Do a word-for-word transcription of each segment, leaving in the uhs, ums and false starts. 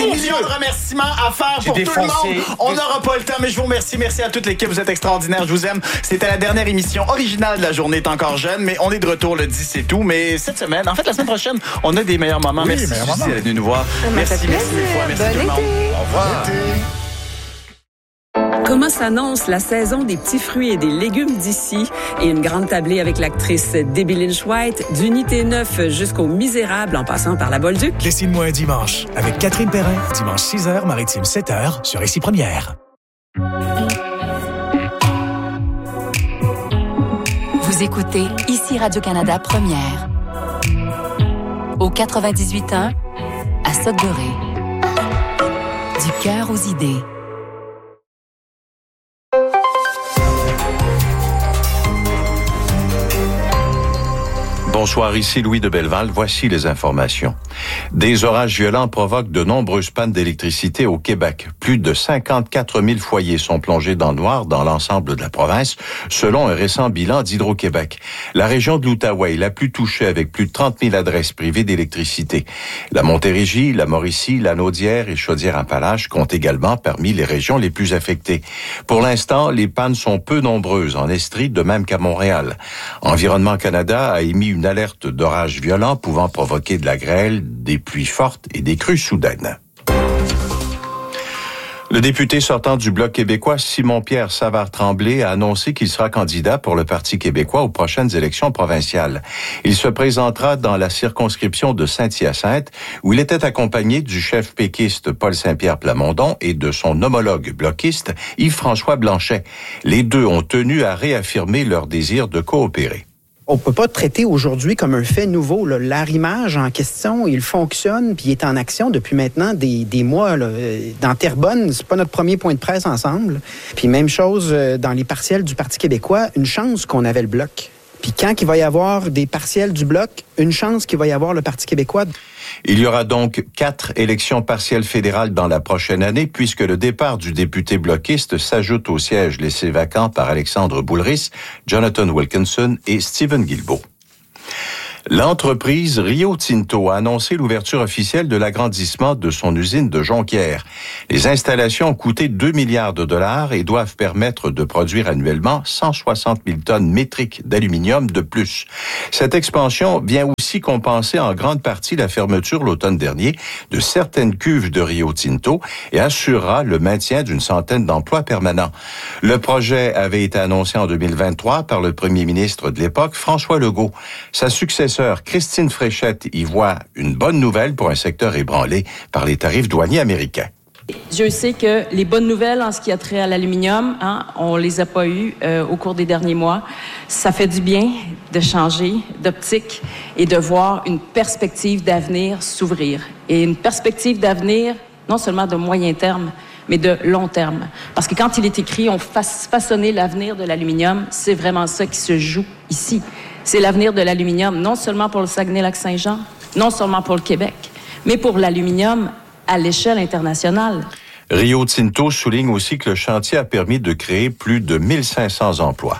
millions de remerciements à faire pour tout le monde. On n'aura pas le temps, mais je vous remercie. Merci à toute l'équipe. Vous êtes extraordinaires. Je vous aime. C'était la dernière émission originale de la journée. Est encore jeune, mais on est de retour le dix et tout. Mais cette semaine, en fait, la semaine prochaine, on a des meilleurs moments. Oui, merci, meilleurs Suzy, d'être venue nous voir. Merci, merci mille fois. Merci tout le monde. Au revoir. Comment s'annonce la saison des petits fruits et des légumes d'ici et une grande tablée avec l'actrice Debbie Lynch-White d'Unité neuf jusqu'au Misérable en passant par la Bolduc? Dessine-moi un dimanche avec Catherine Perrin, dimanche six heures, Maritime sept heures sur Ici Première. Vous écoutez Ici Radio-Canada Première au quatre-vingt-dix-huit ans à Sudbury. Du cœur aux idées. Bonsoir, ici Louis de Belleval. Voici les informations. Des orages violents provoquent de nombreuses pannes d'électricité au Québec. Plus de cinquante-quatre mille foyers sont plongés dans le noir dans l'ensemble de la province, selon un récent bilan d'Hydro-Québec. La région de l'Outaouais est la plus touchée avec plus de trente mille adresses privées d'électricité. La Montérégie, la Mauricie, la Naudière et Chaudière-Appalaches comptent également parmi les régions les plus affectées. Pour l'instant, les pannes sont peu nombreuses en Estrie, de même qu'à Montréal. Environnement Canada a émis une alerte d'orages violents pouvant provoquer de la grêle, des pluies fortes et des crues soudaines. Le député sortant du Bloc québécois, Simon-Pierre Savard-Tremblay, a annoncé qu'il sera candidat pour le Parti québécois aux prochaines élections provinciales. Il se présentera dans la circonscription de Saint-Hyacinthe, où il était accompagné du chef péquiste Paul Saint-Pierre Plamondon et de son homologue bloquiste Yves-François Blanchet. Les deux ont tenu à réaffirmer leur désir de coopérer. On peut pas traiter aujourd'hui comme un fait nouveau. Là. L'arrimage en question, il fonctionne puis il est en action depuis maintenant des, des mois. Là. Dans Terrebonne, c'est pas notre premier point de presse ensemble. Puis même chose dans les partiels du Parti québécois, une chance qu'on avait le Bloc. Puis quand il va y avoir des partiels du Bloc, une chance qu'il va y avoir le Parti québécois. Il y aura donc quatre élections partielles fédérales dans la prochaine année, puisque le départ du député bloquiste s'ajoute au siège laissé vacant par Alexandre Boulris, Jonathan Wilkinson et Stephen Guilbeault. L'entreprise Rio Tinto a annoncé l'ouverture officielle de l'agrandissement de son usine de Jonquière. Les installations ont coûté deux milliards de dollars et doivent permettre de produire annuellement cent soixante mille tonnes métriques d'aluminium de plus. Cette expansion vient aussi compenser en grande partie la fermeture l'automne dernier de certaines cuves de Rio Tinto et assurera le maintien d'une centaine d'emplois permanents. Le projet avait été annoncé en deux mille vingt-trois par le premier ministre de l'époque, François Legault. Sa successeur Christine Fréchette y voit une bonne nouvelle pour un secteur ébranlé par les tarifs douaniers américains. Dieu sait que les bonnes nouvelles en ce qui a trait à l'aluminium, hein, on les a pas eues euh, au cours des derniers mois. Ça fait du bien de changer d'optique et de voir une perspective d'avenir s'ouvrir. Et une perspective d'avenir, non seulement de moyen terme, mais de long terme. Parce que quand il est écrit, on fasse façonner l'avenir de l'aluminium, c'est vraiment ça qui se joue ici. C'est l'avenir de l'aluminium, non seulement pour le Saguenay-Lac-Saint-Jean, non seulement pour le Québec, mais pour l'aluminium à l'échelle internationale. Rio Tinto souligne aussi que le chantier a permis de créer plus de mille cinq cents emplois.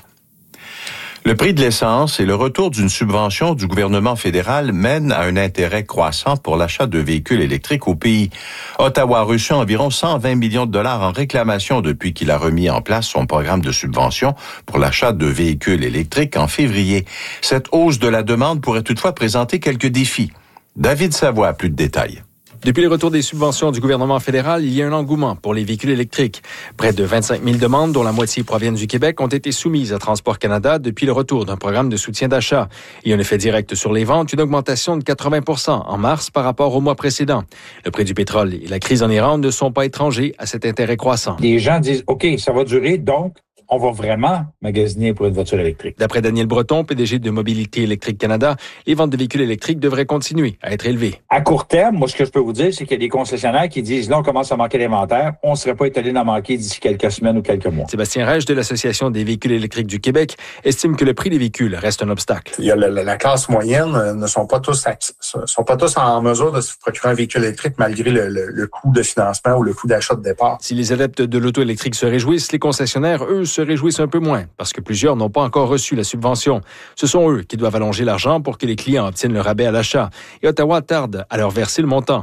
Le prix de l'essence et le retour d'une subvention du gouvernement fédéral mènent à un intérêt croissant pour l'achat de véhicules électriques au pays. Ottawa a reçu environ cent vingt millions de dollars en réclamation depuis qu'il a remis en place son programme de subvention pour l'achat de véhicules électriques en février. Cette hausse de la demande pourrait toutefois présenter quelques défis. David Savoie a plus de détails. Depuis le retour des subventions du gouvernement fédéral, il y a un engouement pour les véhicules électriques. Près de vingt-cinq mille demandes, dont la moitié proviennent du Québec, ont été soumises à Transport Canada depuis le retour d'un programme de soutien d'achat. Il y a un effet direct sur les ventes, une augmentation de quatre-vingts pour cent en mars par rapport au mois précédent. Le prix du pétrole et la crise en Iran ne sont pas étrangers à cet intérêt croissant. Les gens disent, OK, ça va durer, donc on va vraiment magasiner pour une voiture électrique. D'après Daniel Breton, P D G de Mobilité électrique Canada, les ventes de véhicules électriques devraient continuer à être élevées. À court terme, moi, ce que je peux vous dire, c'est qu'il y a des concessionnaires qui disent, là, on commence à manquer d'inventaire, on ne serait pas étonné d'en manquer d'ici quelques semaines ou quelques mois. Sébastien Rèche de l'Association des véhicules électriques du Québec estime que le prix des véhicules reste un obstacle. Il y a la, la classe moyenne euh, ne sont pas tous sont pas tous en mesure de se procurer un véhicule électrique malgré le, le, le coût de financement ou le coût d'achat de départ. Si les adeptes de l'auto électrique se réjouissent, les concessionnaires, eux, se réjouissent un peu moins, parce que plusieurs n'ont pas encore reçu la subvention. Ce sont eux qui doivent allonger l'argent pour que les clients obtiennent le rabais à l'achat. Et Ottawa tarde à leur verser le montant.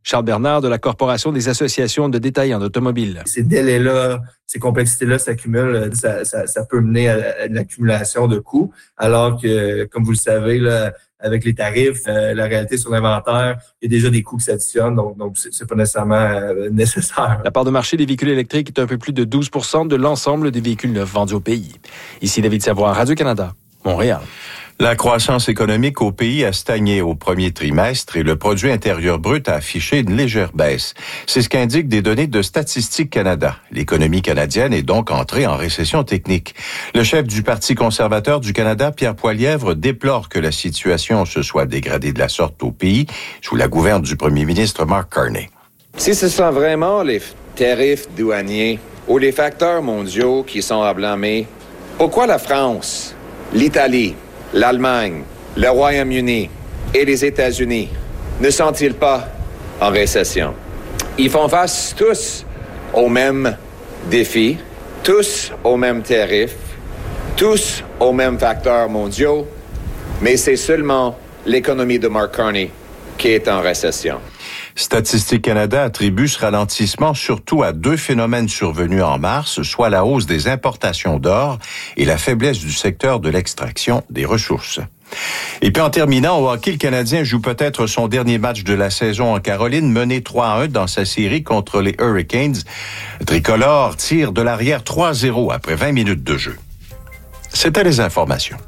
Charles Bernard de la Corporation des associations de détaillants d'automobiles. Ces délais-là, ces complexités-là s'accumulent, ça, ça, ça peut mener à une accumulation de coûts, alors que, comme vous le savez, là, avec les tarifs, euh, la réalité sur l'inventaire, il y a déjà des coûts qui s'additionnent, donc, donc c'est, c'est pas nécessairement euh, nécessaire. La part de marché des véhicules électriques est un peu plus de douze pour cent de l'ensemble des véhicules neufs vendus au pays. Ici David Savoie, Radio-Canada, Montréal. La croissance économique au pays a stagné au premier trimestre et le produit intérieur brut a affiché une légère baisse. C'est ce qu'indiquent des données de Statistique Canada. L'économie canadienne est donc entrée en récession technique. Le chef du Parti conservateur du Canada, Pierre Poilievre, déplore que la situation se soit dégradée de la sorte au pays sous la gouverne du premier ministre Mark Carney. Si ce sont vraiment les tarifs douaniers ou les facteurs mondiaux qui sont à blâmer, pourquoi la France, l'Italie, l'Allemagne, le Royaume-Uni et les États-Unis ne sont-ils pas en récession? Ils font face tous aux mêmes défis, tous aux mêmes tarifs, tous aux mêmes facteurs mondiaux, mais c'est seulement l'économie de Mark Carney qui est en récession. Statistique Canada attribue ce ralentissement surtout à deux phénomènes survenus en mars, soit la hausse des importations d'or et la faiblesse du secteur de l'extraction des ressources. Et puis en terminant, au hockey, le Canadien joue peut-être son dernier match de la saison en Caroline, mené trois à un dans sa série contre les Hurricanes. Tricolore tire de l'arrière trois à zéro après vingt minutes de jeu. C'était les informations.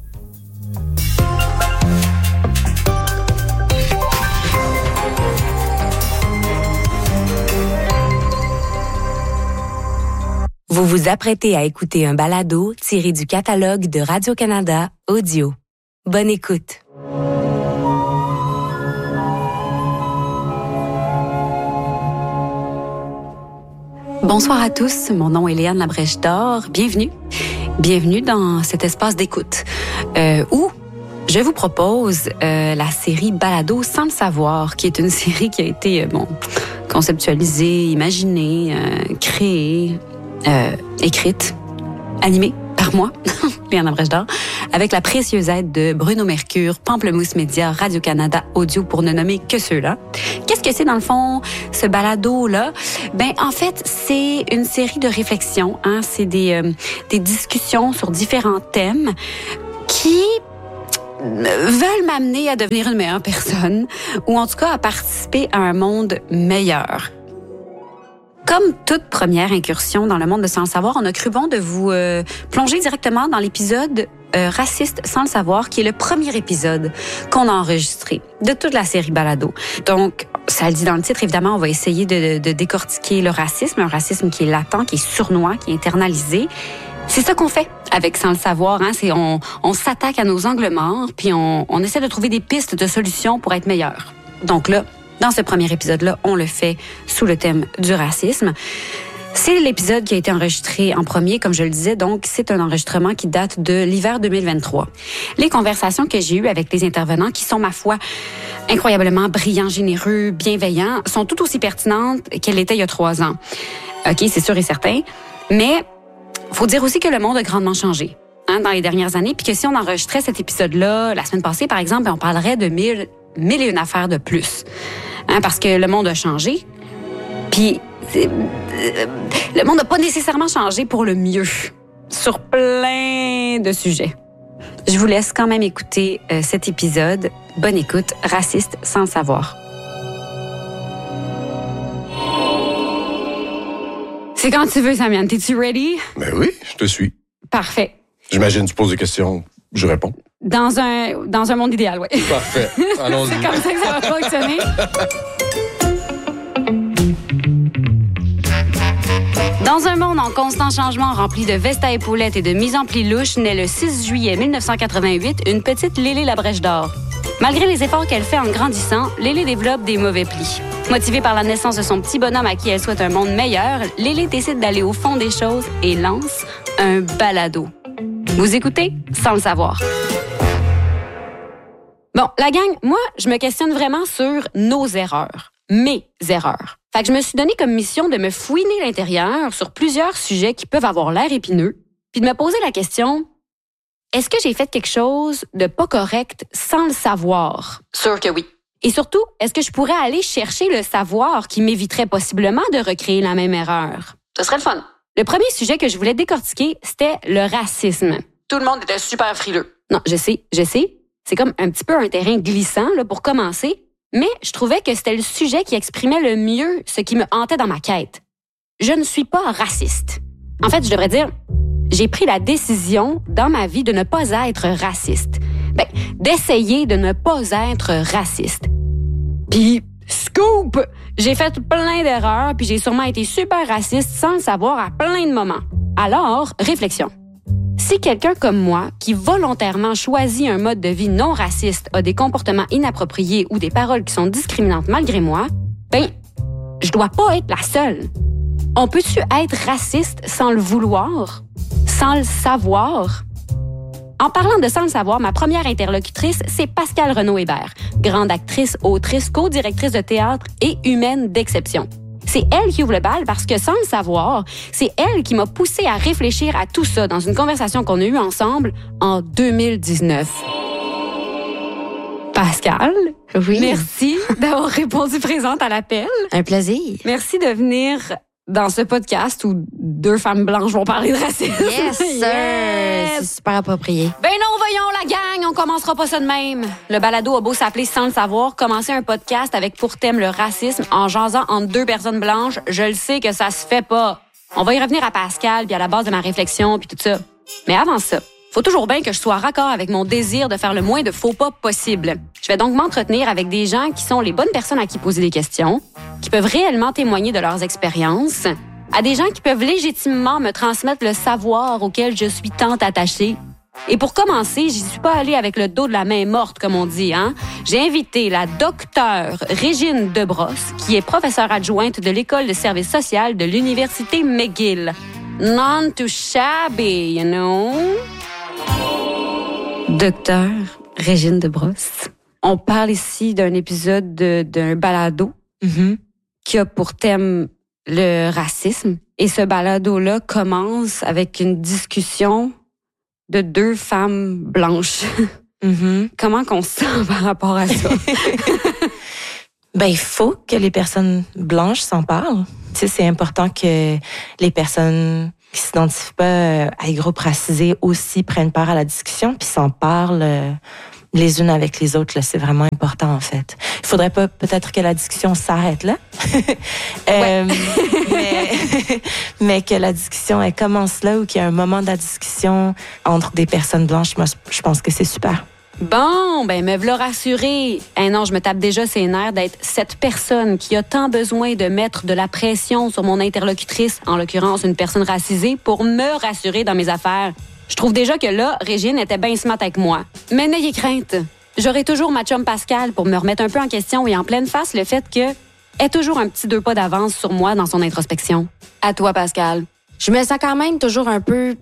Vous vous apprêtez à écouter un balado tiré du catalogue de Radio-Canada Audio. Bonne écoute. Bonsoir à tous, mon nom est Léane Labrèche d'Or. Bienvenue. Bienvenue dans cet espace d'écoute euh, où je vous propose euh, la série Balado sans le savoir, qui est une série qui a été euh, bon conceptualisée, imaginée, euh, créée, Euh, écrite, animée par moi, Léane Labrèche d'Or, avec la précieuse aide de Bruno Mercure, Pamplemousse Média, Radio-Canada Audio, pour ne nommer que ceux-là. Qu'est-ce que c'est, dans le fond, ce balado-là? Ben, en fait, c'est une série de réflexions, hein? C'est des, euh, des discussions sur différents thèmes qui veulent m'amener à devenir une meilleure personne, ou en tout cas à participer à un monde meilleur. Comme toute première incursion dans le monde de Sans le savoir, on a cru bon de vous euh, plonger directement dans l'épisode euh, Raciste sans le savoir, qui est le premier épisode qu'on a enregistré de toute la série Balado. Donc, ça le dit dans le titre, évidemment, on va essayer de, de décortiquer le racisme, un racisme qui est latent, qui est sournois, qui est internalisé. C'est ça qu'on fait avec Sans le savoir, hein, c'est on, on s'attaque à nos angles morts, puis on, on essaie de trouver des pistes de solutions pour être meilleur. Donc là, dans ce premier épisode-là, on le fait sous le thème du racisme. C'est l'épisode qui a été enregistré en premier, comme je le disais, donc c'est un enregistrement qui date de l'hiver deux mille vingt-trois. Les conversations que j'ai eues avec les intervenants, qui sont, ma foi, incroyablement brillants, généreux, bienveillants, sont tout aussi pertinentes qu'elles étaient il y a trois ans. OK, c'est sûr et certain, mais faut dire aussi que le monde a grandement changé, hein, dans les dernières années, puis que si on enregistrait cet épisode-là la semaine passée, par exemple, on parlerait de mille, mille et une affaires de plus. Hein, parce que le monde a changé, puis euh, le monde n'a pas nécessairement changé pour le mieux sur plein de sujets. Je vous laisse quand même écouter euh, cet épisode. Bonne écoute, Raciste sans le savoir. C'est quand tu veux, Samian. T'es-tu ready? Ben oui, je te suis. Parfait. J'imagine que tu poses des questions, je réponds. Dans un, dans un monde idéal, oui. Parfait. Allons-y. C'est comme ça que ça va fonctionner. Dans un monde en constant changement, rempli de vestes à épaulettes et de mise en pli louche, naît le six juillet mille neuf cent quatre-vingt-huit une petite Lélé Labrèche d'Or. Malgré les efforts qu'elle fait en grandissant, Lélé développe des mauvais plis. Motivée par la naissance de son petit bonhomme à qui elle souhaite un monde meilleur, Lélé décide d'aller au fond des choses et lance un balado. Vous écoutez Sans le savoir. Bon, la gang, moi, je me questionne vraiment sur nos erreurs, mes erreurs. Fait que je me suis donné comme mission de me fouiner l'intérieur sur plusieurs sujets qui peuvent avoir l'air épineux, puis de me poser la question, est-ce que j'ai fait quelque chose de pas correct sans le savoir? Sûr que oui. Et surtout, est-ce que je pourrais aller chercher le savoir qui m'éviterait possiblement de recréer la même erreur? Ce serait le fun. Le premier sujet que je voulais décortiquer, c'était le racisme. Tout le monde était super frileux. Non, je sais, je sais. C'est comme un petit peu un terrain glissant là, pour commencer, mais je trouvais que c'était le sujet qui exprimait le mieux ce qui me hantait dans ma quête. Je ne suis pas raciste. En fait, je devrais dire, j'ai pris la décision dans ma vie de ne pas être raciste. Ben, d'essayer de ne pas être raciste. Puis, scoop! J'ai fait plein d'erreurs, puis j'ai sûrement été super raciste sans le savoir à plein de moments. Alors, réflexion. Si quelqu'un comme moi, qui volontairement choisit un mode de vie non raciste, a des comportements inappropriés ou des paroles qui sont discriminantes malgré moi, ben, je dois pas être la seule. On peut-tu être raciste sans le vouloir? Sans le savoir? En parlant de sans le savoir, ma première interlocutrice, c'est Pascale Renaud-Hébert, grande actrice, autrice, co-directrice de théâtre et humaine d'exception. C'est elle qui ouvre le bal parce que sans le savoir, c'est elle qui m'a poussée à réfléchir à tout ça dans une conversation qu'on a eue ensemble en deux mille dix-neuf. Pascale, oui. Merci d'avoir répondu présente à l'appel. Un plaisir. Merci de venir dans ce podcast où deux femmes blanches vont parler de racisme. Yes, sir! Yes. C'est super approprié. Ben non, voyons, la gang, on commencera pas ça de même. Le balado a beau s'appeler Sans le savoir, commencer un podcast avec pour thème le racisme en jasant entre deux personnes blanches, je le sais que ça se fait pas. On va y revenir à Pascal, puis à la base de ma réflexion, puis tout ça. Mais avant ça, faut toujours bien que je sois raccord avec mon désir de faire le moins de faux pas possible. Je vais donc m'entretenir avec des gens qui sont les bonnes personnes à qui poser des questions, qui peuvent réellement témoigner de leurs expériences, à des gens qui peuvent légitimement me transmettre le savoir auquel je suis tant attachée. Et pour commencer, j'y suis pas allée avec le dos de la main morte, comme on dit, hein. J'ai invité la docteure Régine Debrosse, qui est professeure adjointe de l'École de service social de l'Université McGill. None too shabby, you know? Docteur Régine Debrosse, on parle ici d'un épisode de, d'un balado mm-hmm. qui a pour thème le racisme. Et ce balado-là commence avec une discussion de deux femmes blanches. Mm-hmm. Comment qu'on se sent par rapport à ça? Ben, il faut que les personnes blanches s'en parlent. Tu sais, c'est important que les personnes qui s'identifient pas à des groupes racisés aussi prennent part à la discussion puis s'en parlent euh, les unes avec les autres. Là, c'est vraiment important, en fait. Il faudrait pas peut-être que la discussion s'arrête là. euh, mais, mais que la discussion, elle commence là ou qu'il y a un moment de la discussion entre des personnes blanches. Moi, je pense que c'est super. Bon, ben me v'là rassurée. Eh non, je me tape déjà ses nerfs d'être cette personne qui a tant besoin de mettre de la pression sur mon interlocutrice, en l'occurrence une personne racisée, pour me rassurer dans mes affaires. Je trouve déjà que là, Régine était bien smart avec moi. Mais n'ayez crainte. J'aurai toujours ma chum Pascal pour me remettre un peu en question et en pleine face le fait que est toujours un petit deux pas d'avance sur moi dans son introspection. À toi, Pascal. Je me sens quand même toujours un peu...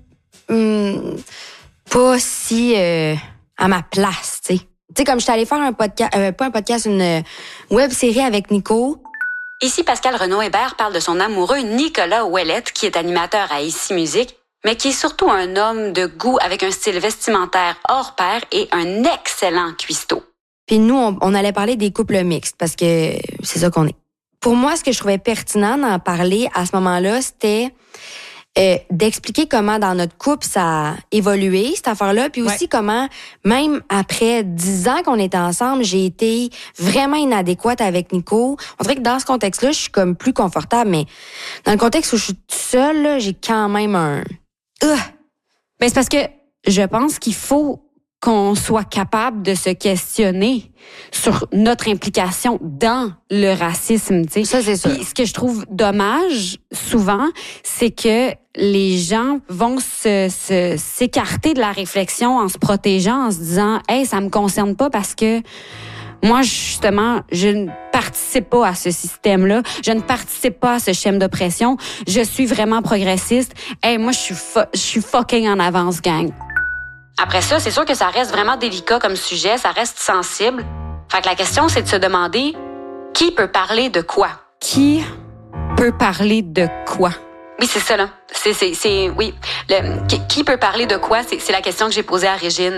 Hum, pas si... Euh... à ma place, tu sais. Tu sais, comme je suis allée faire un podcast, euh, pas un podcast, une euh, web-série avec Nico. Ici, Pascal Renaud-Hébert parle de son amoureux Nicolas Ouellette, qui est animateur à Ici Musique, mais qui est surtout un homme de goût avec un style vestimentaire hors pair et un excellent cuistot. Puis nous, on, on allait parler des couples mixtes, parce que c'est ça qu'on est. Pour moi, ce que je trouvais pertinent d'en parler à ce moment-là, c'était... Euh, d'expliquer comment dans notre couple ça a évolué, cette affaire-là, puis aussi ouais. comment, même après dix ans qu'on était ensemble, j'ai été vraiment inadéquate avec Nico. On dirait que dans ce contexte-là, je suis comme plus confortable, mais dans le contexte où je suis toute seule, là, j'ai quand même un... Uh! Ben, c'est parce que je pense qu'il faut qu'on soit capable de se questionner sur notre implication dans le racisme, tu sais. Ça, c'est ça. Puis, ce que je trouve dommage, souvent, c'est que les gens vont se, se, s'écarter de la réflexion en se protégeant, en se disant « Hey, ça me concerne pas parce que moi, justement, je ne participe pas à ce système-là. Je ne participe pas à ce schéma d'oppression. Je suis vraiment progressiste. Hey, moi, je suis, fo- je suis fucking en avance, gang. » Après ça, c'est sûr que ça reste vraiment délicat comme sujet, ça reste sensible. Fait que la question, c'est de se demander qui peut parler de quoi? Qui peut parler de quoi? Oui, c'est ça, là. C'est, c'est, c'est, oui. Le, qui, qui peut parler de quoi? C'est, c'est la question que j'ai posée à Régine.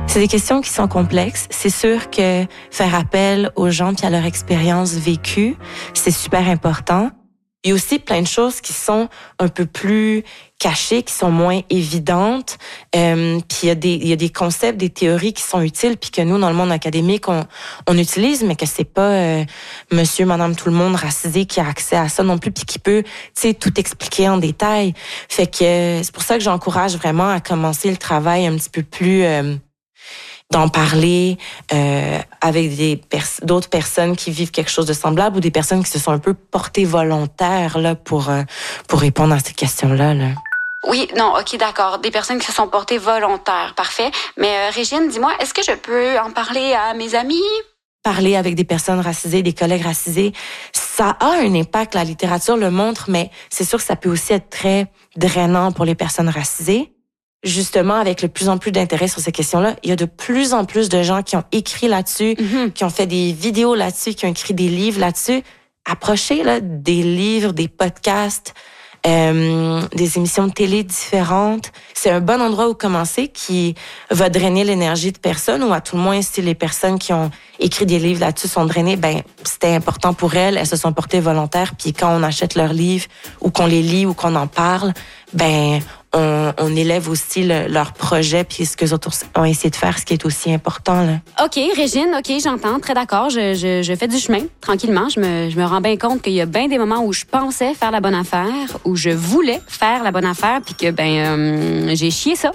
C'est des questions qui sont complexes. C'est sûr que faire appel aux gens puis à leur expérience vécue, c'est super important. Il y a aussi plein de choses qui sont un peu plus cachées, qui sont moins évidentes. Euh, puis il y a des il y a des concepts, des théories qui sont utiles puis que nous dans le monde académique on on utilise, mais que c'est pas euh, monsieur, madame, tout le monde racisé qui a accès à ça non plus puis qui peut, tu sais, tout expliquer en détail. Fait que euh, c'est pour ça que j'encourage vraiment à commencer le travail un petit peu plus euh, d'en parler euh, avec des pers- d'autres personnes qui vivent quelque chose de semblable ou des personnes qui se sont un peu portées volontaires là pour euh, pour répondre à ces questions-là. Là. Oui, non, ok, d'accord. Des personnes qui se sont portées volontaires, parfait. Mais euh, Régine, dis-moi, est-ce que je peux en parler à mes amis? Parler avec des personnes racisées, des collègues racisés, ça a un impact. La littérature le montre, mais c'est sûr que ça peut aussi être très drainant pour les personnes racisées. Justement, avec le plus en plus d'intérêt sur ces questions-là, il y a de plus en plus de gens qui ont écrit là-dessus, mm-hmm. qui ont fait des vidéos là-dessus, qui ont écrit des livres là-dessus. Approchez là, des livres, des podcasts, euh, des émissions de télé différentes. C'est un bon endroit où commencer qui va drainer l'énergie de personnes, ou à tout le moins, si les personnes qui ont écrit des livres là-dessus sont drainées, ben c'était important pour elles, elles se sont portées volontaires, puis quand on achète leurs livres, ou qu'on les lit, ou qu'on en parle, ben on, on élève aussi le, leur projet puis ce que les autres ont essayé de faire, ce qui est aussi important. Là. OK, Régine, OK, j'entends, très d'accord. Je, je, je fais du chemin, tranquillement. Je me, je me rends bien compte qu'il y a bien des moments où je pensais faire la bonne affaire, où je voulais faire la bonne affaire, puis que, ben, euh, j'ai chié ça.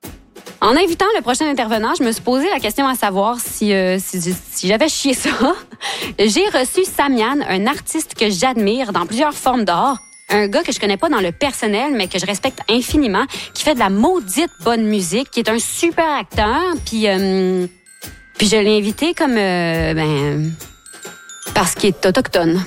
En invitant le prochain intervenant, je me suis posé la question à savoir si, euh, si, si j'avais chié ça. J'ai reçu Samian, un artiste que j'admire dans plusieurs formes d'art. Un gars que je connais pas dans le personnel, mais que je respecte infiniment, qui fait de la maudite bonne musique, qui est un super acteur, puis euh, puis je l'ai invité comme euh, ben parce qu'il est autochtone.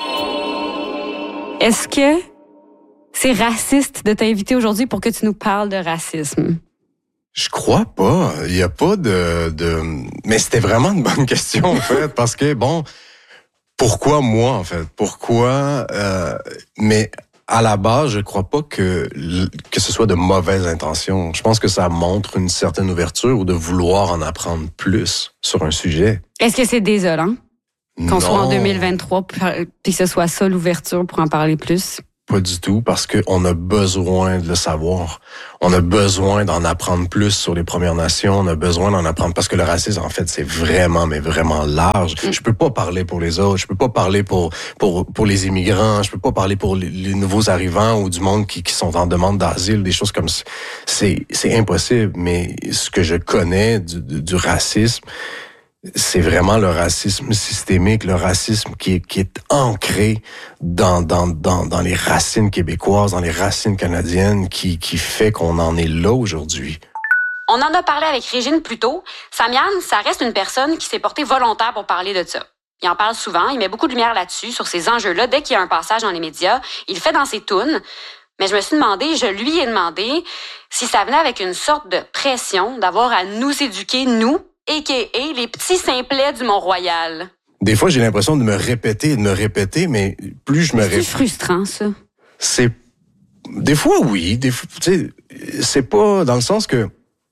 Est-ce que c'est raciste de t'inviter aujourd'hui pour que tu nous parles de racisme? Je crois pas. Il y a pas de, de... Mais c'était vraiment une bonne question, en fait, parce que, bon, pourquoi moi, en fait? Pourquoi... Euh... Mais à la base, je crois pas que, que ce soit de mauvaises intentions. Je pense que ça montre une certaine ouverture ou de vouloir en apprendre plus sur un sujet. Est-ce que c'est désolant qu'on non. soit en deux mille vingt-trois puis que ce soit ça l'ouverture pour en parler plus? Pas du tout, parce qu'on a besoin de le savoir. On a besoin d'en apprendre plus sur les Premières Nations. On a besoin d'en apprendre parce que le racisme, en fait, c'est vraiment, mais vraiment large. Je peux pas parler pour les autres. Je peux pas parler pour pour pour les immigrants. Je peux pas parler pour les, les nouveaux arrivants ou du monde qui, qui sont en demande d'asile, des choses comme ça. C'est c'est impossible. Mais ce que je connais du, du, du racisme, c'est vraiment le racisme systémique, le racisme qui est, qui est ancré dans, dans, dans, dans les racines québécoises, dans les racines canadiennes, qui, qui fait qu'on en est là aujourd'hui. On en a parlé avec Régine plus tôt. Samian, ça reste une personne qui s'est portée volontaire pour parler de ça. Il en parle souvent, il met beaucoup de lumière là-dessus, sur ces enjeux-là. Dès qu'il y a un passage dans les médias, il le fait dans ses tunes. Mais je me suis demandé, je lui ai demandé si ça venait avec une sorte de pression d'avoir à nous éduquer, nous, a K A les petits simplets du Mont-Royal. Des fois, j'ai l'impression de me répéter et de me répéter, mais plus je me répète... C'est frustrant, ça. C'est... Des fois, oui. Des fois, tu sais, c'est pas dans le sens que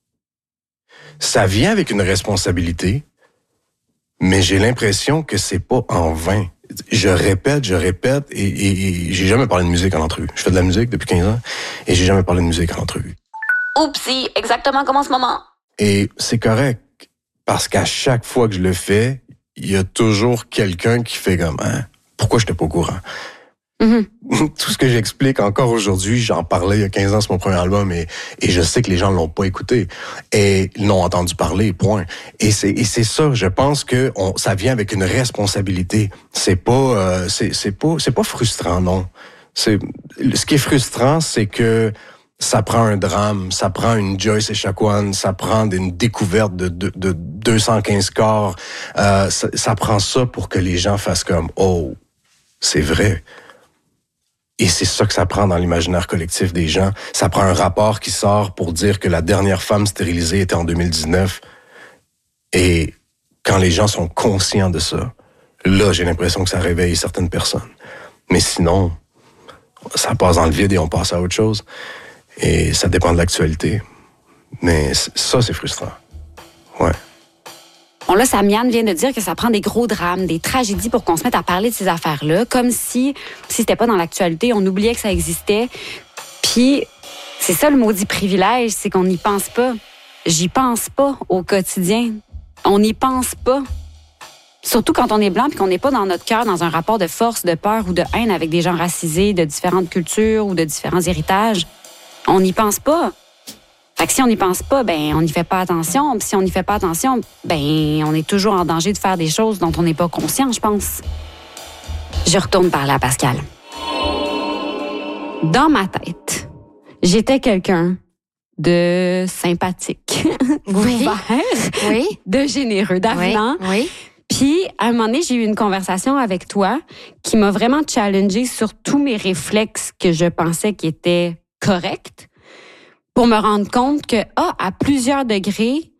ça vient avec une responsabilité, mais j'ai l'impression que c'est pas en vain. Je répète, je répète, et, et, et j'ai jamais parlé de musique en entrevue. Je fais de la musique depuis quinze ans, et j'ai jamais parlé de musique en entrevue. Oupsie, exactement comme en ce moment. Et c'est correct. Parce qu'à chaque fois que je le fais, il y a toujours quelqu'un qui fait comme hein, pourquoi je n'étais pas au courant? Mm-hmm. Tout ce que j'explique encore aujourd'hui, j'en parlais il y a quinze ans sur mon premier album et, et je sais que les gens l'ont pas écouté et l'ont entendu parler, point. Et c'est, et c'est ça, je pense que on, ça vient avec une responsabilité. C'est pas, euh, c'est, c'est pas, c'est pas frustrant, non. C'est, ce qui est frustrant, c'est que ça prend un drame, ça prend une Joyce Echaquan, ça prend une découverte de, de, de deux cent quinze corps. Euh, ça, ça prend ça pour que les gens fassent comme « Oh, c'est vrai ». Et c'est ça que ça prend dans l'imaginaire collectif des gens. Ça prend un rapport qui sort pour dire que la dernière femme stérilisée était en deux mille dix-neuf. Et quand les gens sont conscients de ça, là, j'ai l'impression que ça réveille certaines personnes. Mais sinon, ça passe dans le vide et on passe à autre chose. Et ça dépend de l'actualité. Mais ça, c'est frustrant. Ouais. Bon, là, Samiane vient de dire que ça prend des gros drames, des tragédies pour qu'on se mette à parler de ces affaires-là, comme si, si c'était pas dans l'actualité, on oubliait que ça existait. Puis, c'est ça le maudit privilège, c'est qu'on n'y pense pas. J'y pense pas au quotidien. On n'y pense pas. Surtout quand on est blanc et qu'on n'est pas dans notre cœur dans un rapport de force, de peur ou de haine avec des gens racisés de différentes cultures ou de différents héritages. On n'y pense pas. Fait que si on n'y pense pas, ben on n'y fait pas attention. Puis si on n'y fait pas attention, ben on est toujours en danger de faire des choses dont on n'est pas conscient, je pense. Je retourne parler à Pascal. Dans ma tête, j'étais quelqu'un de sympathique, oui. oui. de généreux, d'avenant. Oui. oui. Puis, à un moment donné, j'ai eu une conversation avec toi qui m'a vraiment challengée sur tous mes réflexes que je pensais qui étaient corrects pour me rendre compte que, ah, à plusieurs degrés,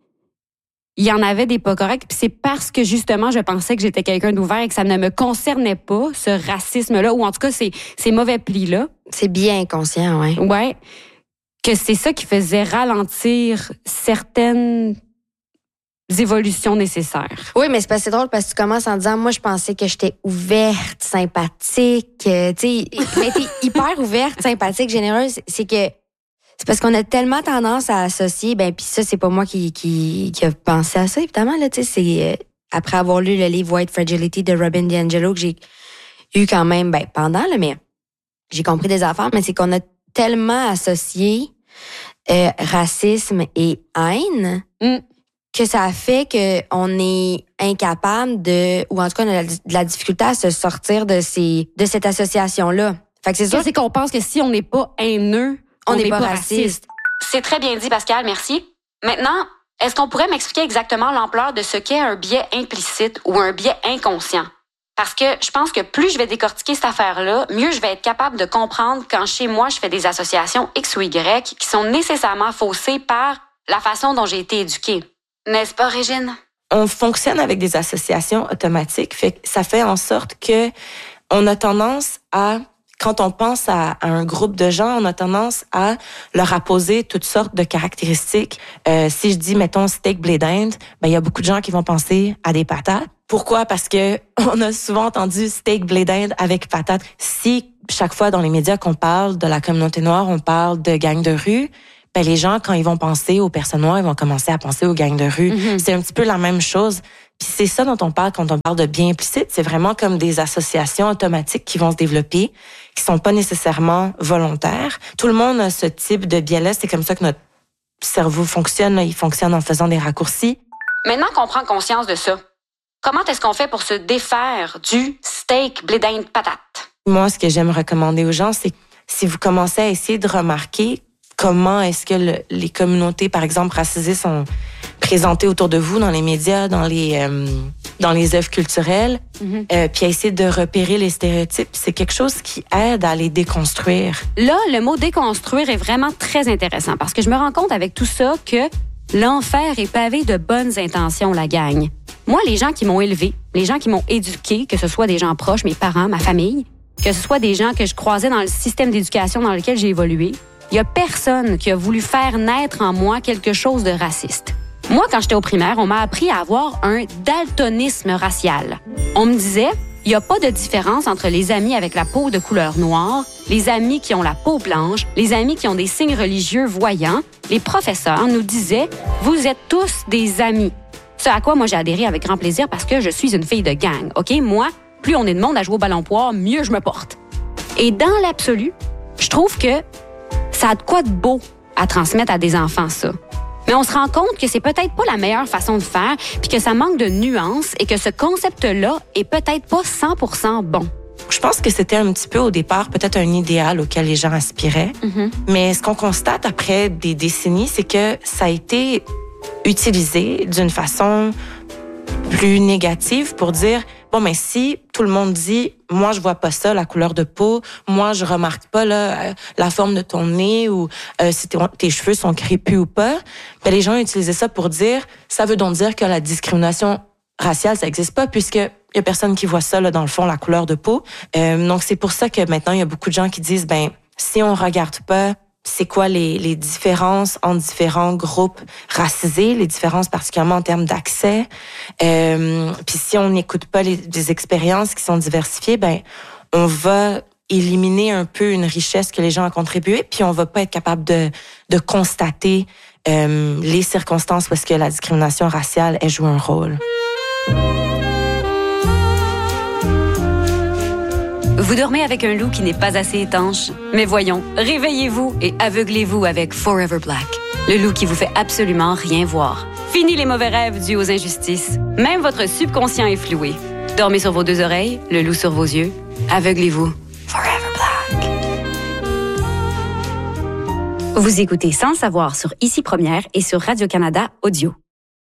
il y en avait des pas corrects. Puis c'est parce que, justement, je pensais que j'étais quelqu'un d'ouvert et que ça ne me concernait pas, ce racisme-là, ou en tout cas, ces, ces mauvais plis-là. C'est bien inconscient, oui. Ouais. Que c'est ça qui faisait ralentir certaines évolutions nécessaires. Oui, mais c'est pas assez drôle parce que tu commences en disant, moi, je pensais que j'étais ouverte, sympathique, euh, tu sais, mais t'es hyper ouverte, sympathique, généreuse. C'est que c'est parce qu'on a tellement tendance à associer, ben puis ça, c'est pas moi qui qui qui a pensé à ça, évidemment, là, tu sais, c'est euh, après avoir lu le livre White Fragility de Robin DiAngelo que j'ai eu quand même, ben pendant, là, mais j'ai compris des affaires, mais c'est qu'on a tellement associé euh, racisme et haine mm. que ça a fait qu'on est incapable de, ou en tout cas, on a de la difficulté à se sortir de ces, de cette association-là. Fait que c'est sûr. C'est qu'on pense que si on n'est pas haineux, on n'est pas, pas raciste. raciste. C'est très bien dit, Pascal, merci. Maintenant, est-ce qu'on pourrait m'expliquer exactement l'ampleur de ce qu'est un biais implicite ou un biais inconscient? Parce que je pense que plus je vais décortiquer cette affaire-là, mieux je vais être capable de comprendre quand chez moi, je fais des associations X ou Y qui sont nécessairement faussées par la façon dont j'ai été éduquée. N'est-ce pas, Régine? On fonctionne avec des associations automatiques. Fait que ça fait en sorte que on a tendance à, quand on pense à, à un groupe de gens, on a tendance à leur apposer toutes sortes de caractéristiques. Euh, si je dis, mettons, steak blé d'Inde, ben il y a beaucoup de gens qui vont penser à des patates. Pourquoi? Parce que on a souvent entendu steak blé d'Inde avec patates. Si chaque fois dans les médias qu'on parle de la communauté noire, on parle de gangs de rue, ben les gens, quand ils vont penser aux personnes noires, ils vont commencer à penser aux gangs de rue. Mm-hmm. C'est un petit peu la même chose. Puis c'est ça dont on parle quand on parle de biais implicite. C'est vraiment comme des associations automatiques qui vont se développer, qui sont pas nécessairement volontaires. Tout le monde a ce type de biais-là. C'est comme ça que notre cerveau fonctionne. Il fonctionne en faisant des raccourcis. Maintenant qu'on prend conscience de ça, comment est-ce qu'on fait pour se défaire du steak blé d'Inde patate? Moi, ce que j'aime recommander aux gens, c'est si vous commencez à essayer de remarquer comment est-ce que le, les communautés, par exemple, racisées sont présentées autour de vous dans les médias, dans les euh, dans les œuvres culturelles, mm-hmm. euh, puis à essayer de repérer les stéréotypes, c'est quelque chose qui aide à les déconstruire. Là, le mot déconstruire est vraiment très intéressant parce que je me rends compte avec tout ça que l'enfer est pavé de bonnes intentions, la gang. Moi, les gens qui m'ont élevé, les gens qui m'ont éduqué, que ce soit des gens proches, mes parents, ma famille, que ce soit des gens que je croisais dans le système d'éducation dans lequel j'ai évolué, il y a personne qui a voulu faire naître en moi quelque chose de raciste. Moi, quand j'étais au primaire, on m'a appris à avoir un daltonisme racial. On me disait, il n'y a pas de différence entre les amis avec la peau de couleur noire, les amis qui ont la peau blanche, les amis qui ont des signes religieux voyants. Les professeurs nous disaient, vous êtes tous des amis. Ce à quoi moi j'ai adhéré avec grand plaisir parce que je suis une fille de gang. OK? Moi, plus on est de monde à jouer au ballon poire, mieux je me porte. Et dans l'absolu, je trouve que ça a de quoi de beau à transmettre à des enfants, ça. Mais on se rend compte que c'est peut-être pas la meilleure façon de faire, puis que ça manque de nuances et que ce concept-là est peut-être pas cent pour cent bon. Je pense que c'était un petit peu au départ peut-être un idéal auquel les gens aspiraient. Mm-hmm. Mais ce qu'on constate après des décennies, c'est que ça a été utilisé d'une façon plus négative pour dire bon, mais si tout le monde dit moi je vois pas ça, la couleur de peau, moi je remarque pas là, la forme de ton nez ou euh, si tes, tes cheveux sont crépus ou pas, ben les gens utilisaient ça pour dire ça veut donc dire que la discrimination raciale ça existe pas puisque il y a personne qui voit ça là dans le fond la couleur de peau. Euh, donc c'est pour ça que maintenant il y a beaucoup de gens qui disent ben si on regarde pas c'est quoi les, les différences entre différents groupes racisés, les différences particulièrement en termes d'accès. Euh, puis si on n'écoute pas les, les expériences qui sont diversifiées, ben on va éliminer un peu une richesse que les gens ont contribué, puis on va pas être capable de, de constater euh, les circonstances où est-ce que la discrimination raciale elle joue un rôle. Vous dormez avec un loup qui n'est pas assez étanche? Mais voyons, réveillez-vous et aveuglez-vous avec Forever Black, le loup qui vous fait absolument rien voir. Fini les mauvais rêves dus aux injustices. Même votre subconscient est floué. Dormez sur vos deux oreilles, le loup sur vos yeux. Aveuglez-vous. Forever Black. Vous écoutez Sans le savoir sur Ici Première et sur Radio-Canada Audio.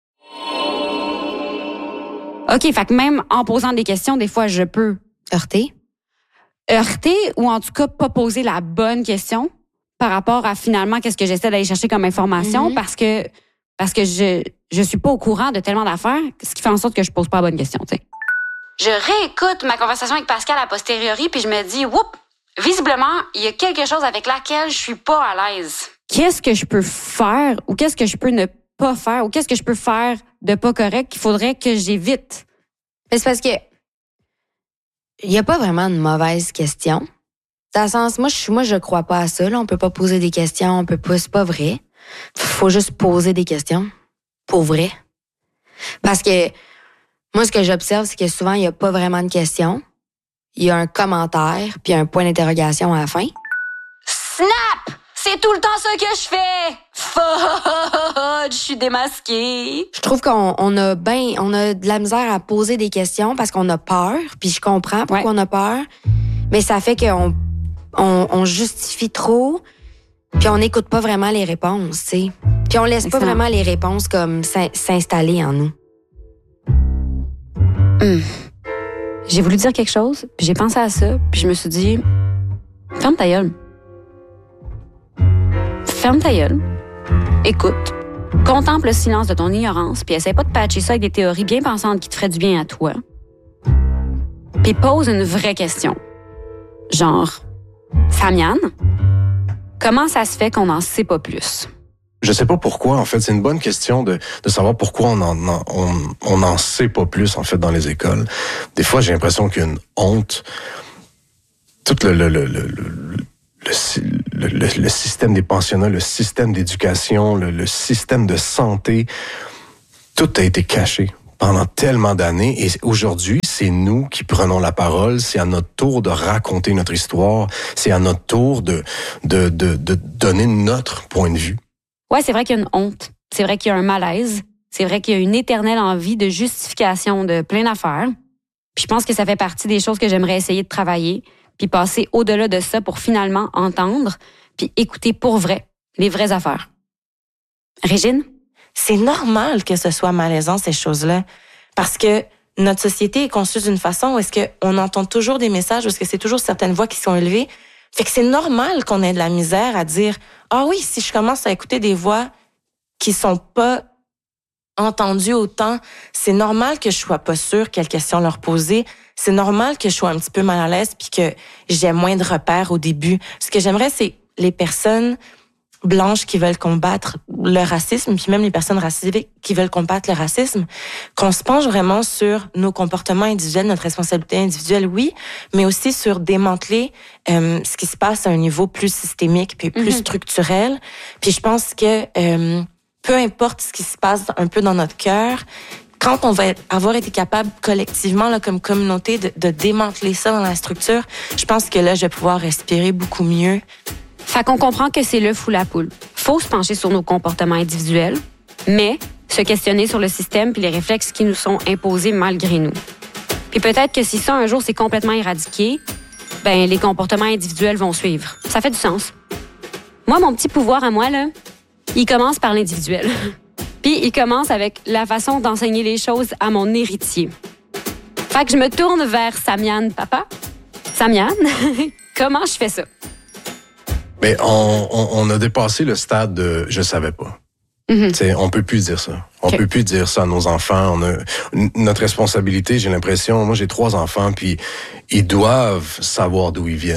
OK, fait que même en posant des questions, des fois, je peux heurter. Heurter ou en tout cas pas poser la bonne question par rapport à finalement qu'est-ce que j'essaie d'aller chercher comme information mm-hmm. parce que parce que je je suis pas au courant de tellement d'affaires, ce qui fait en sorte que je pose pas la bonne question, tu sais. Je réécoute ma conversation avec Pascal a posteriori puis je me dis whoop, visiblement, il y a quelque chose avec laquelle je suis pas à l'aise. Qu'est-ce que je peux faire ou qu'est-ce que je peux ne pas faire ou qu'est-ce que je peux faire de pas correct qu'il faudrait que j'évite? Mais c'est parce que il n'y a pas vraiment de mauvaise question. Dans le sens, moi, je moi, je crois pas à ça. Là. On peut pas poser des questions, on peut pas, c'est pas vrai. Faut juste poser des questions. Pour vrai. Parce que moi, ce que j'observe, c'est que souvent, il y a pas vraiment de questions. Il y a un commentaire, puis un point d'interrogation à la fin. Snap! C'est tout le temps ça que je fais! Fudge! Je suis démasquée. Je trouve qu'on on a ben, on a de la misère à poser des questions parce qu'on a peur, puis je comprends pourquoi ouais. on a peur, mais ça fait qu'on on, on justifie trop, puis on n'écoute pas vraiment les réponses, tu sais. Puis on laisse Excellent. pas vraiment les réponses comme s'installer en nous. Hum. J'ai voulu dire quelque chose, puis j'ai pensé à ça, puis je me suis dit, ferme ta gueule. Ferme ta gueule, écoute, contemple le silence de ton ignorance, puis essaie pas de patcher ça avec des théories bien pensantes qui te feraient du bien à toi. Puis pose une vraie question. Genre, Samiane, comment ça se fait qu'on n'en sait pas plus? Je sais pas pourquoi, en fait. C'est une bonne question de, de savoir pourquoi on en, on, on n'en sait pas plus, en fait, dans les écoles. Des fois, j'ai l'impression qu'il y a une honte. Tout le... le, le, le, le Le, le, le système des pensionnats, le système d'éducation, le, le système de santé, tout a été caché pendant tellement d'années. Et aujourd'hui, c'est nous qui prenons la parole. C'est à notre tour de raconter notre histoire. C'est à notre tour de, de, de, de donner notre point de vue. Ouais, c'est vrai qu'il y a une honte. C'est vrai qu'il y a un malaise. C'est vrai qu'il y a une éternelle envie de justification de plein d'affaires. Puis je pense que ça fait partie des choses que j'aimerais essayer de travailler. Puis passer au-delà de ça pour finalement entendre, puis écouter pour vrai les vraies affaires. Régine? C'est normal que ce soit malaisant, ces choses-là, parce que notre société est conçue d'une façon où est-ce qu'on entend toujours des messages, où est-ce que c'est toujours certaines voix qui sont élevées. Fait que c'est normal qu'on ait de la misère à dire « Ah oui, si je commence à écouter des voix qui sont pas entendues autant, c'est normal que je sois pas sûre quelles questions leur poser. C'est normal que je sois un petit peu mal à l'aise puis que j'ai moins de repères au début. Ce que j'aimerais, c'est les personnes blanches qui veulent combattre le racisme, puis même les personnes racisées qui veulent combattre le racisme, qu'on se penche vraiment sur nos comportements individuels, notre responsabilité individuelle, oui, mais aussi sur démanteler euh, ce qui se passe à un niveau plus systémique puis plus mm-hmm. structurel. Puis je pense que euh, peu importe ce qui se passe un peu dans notre cœur, quand on va avoir été capable collectivement, là, comme communauté, de, de démanteler ça dans la structure, je pense que là, je vais pouvoir respirer beaucoup mieux. Fait qu'on comprend que c'est l'œuf ou la poule. Faut se pencher sur nos comportements individuels, mais se questionner sur le système puis les réflexes qui nous sont imposés malgré nous. Puis peut-être que si ça, un jour, c'est complètement éradiqué, ben les comportements individuels vont suivre. Ça fait du sens. Moi, mon petit pouvoir à moi, là, il commence par l'individuel. Puis il commence avec la façon d'enseigner les choses à mon héritier. Fait que je me tourne vers Samiane, papa. Samiane, comment je fais ça? Mais on, on, on a dépassé le stade de « je savais pas ». Mm-hmm. On peut plus dire ça. On okay. peut plus dire ça à nos enfants. On a, notre responsabilité, j'ai l'impression, moi j'ai trois enfants, puis ils doivent savoir d'où ils viennent.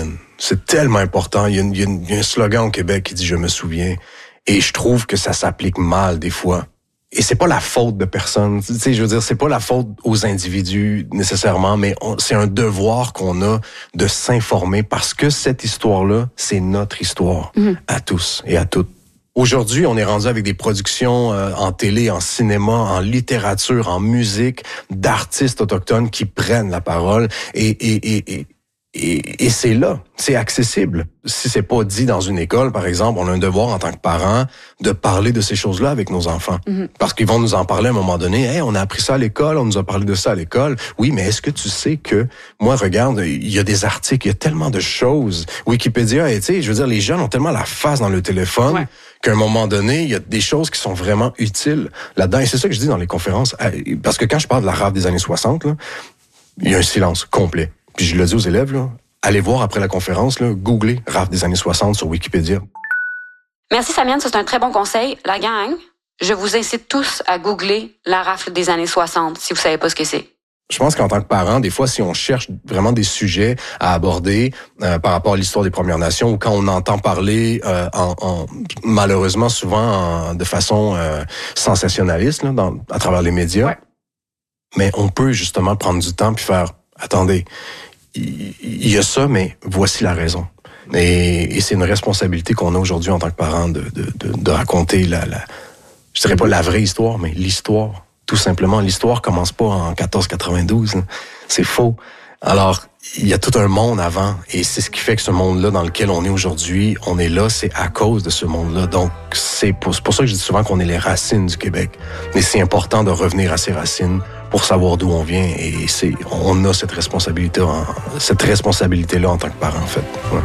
C'est tellement important. Il y, a une, il, y a une, il y a un slogan au Québec qui dit « Je me souviens ». Et je trouve que ça s'applique mal des fois. Et c'est pas la faute de personne. Tu sais, je veux dire, c'est pas la faute aux individus nécessairement, mais on, c'est un devoir qu'on a de s'informer parce que cette histoire-là, c'est notre histoire mmh. à tous et à toutes. Aujourd'hui, on est rendu avec des productions euh, en télé, en cinéma, en littérature, en musique, d'artistes autochtones qui prennent la parole et et et et, et, et c'est là, c'est accessible. Si c'est pas dit dans une école, par exemple, on a un devoir en tant que parents de parler de ces choses-là avec nos enfants. Mm-hmm. Parce qu'ils vont nous en parler à un moment donné. Hey, on a appris ça à l'école, on nous a parlé de ça à l'école. Oui, mais est-ce que tu sais que, moi, regarde, il y a des articles, il y a tellement de choses. Wikipédia, tu sais, je veux dire, les jeunes ont tellement la face dans le téléphone ouais. qu'à un moment donné, il y a des choses qui sont vraiment utiles là-dedans. Et c'est ça que je dis dans les conférences. Parce que quand je parle de la rave des années soixante, là, il y a un silence complet. Puis je le dis aux élèves, là, allez voir après la conférence, là, googlez rave des années soixante sur Wikipédia. Merci Samiane, c'est un très bon conseil. La gang, je vous incite tous à googler la rafle des années soixante si vous savez pas ce que c'est. Je pense qu'en tant que parent, des fois, si on cherche vraiment des sujets à aborder euh, par rapport à l'histoire des Premières Nations, ou quand on entend parler, euh, en, en, malheureusement souvent en, de façon euh, sensationnaliste là, dans, à travers les médias, ouais. mais on peut justement prendre du temps puis faire, attendez, il y a ça, mais voici la raison. Et, et c'est une responsabilité qu'on a aujourd'hui en tant que parents de, de, de, de raconter la, la, je dirais pas la vraie histoire, mais l'histoire. Tout simplement, l'histoire commence pas en quatorze quatre-vingt-douze. Hein. C'est faux. Alors, il y a tout un monde avant, et c'est ce qui fait que ce monde-là dans lequel on est aujourd'hui, on est là, c'est à cause de ce monde-là. Donc, c'est pour, c'est pour ça que je dis souvent qu'on est les racines du Québec. Mais c'est important de revenir à ces racines pour savoir d'où on vient, et c'est, on a cette responsabilité, cette responsabilité-là en tant que parent, en fait. Ouais.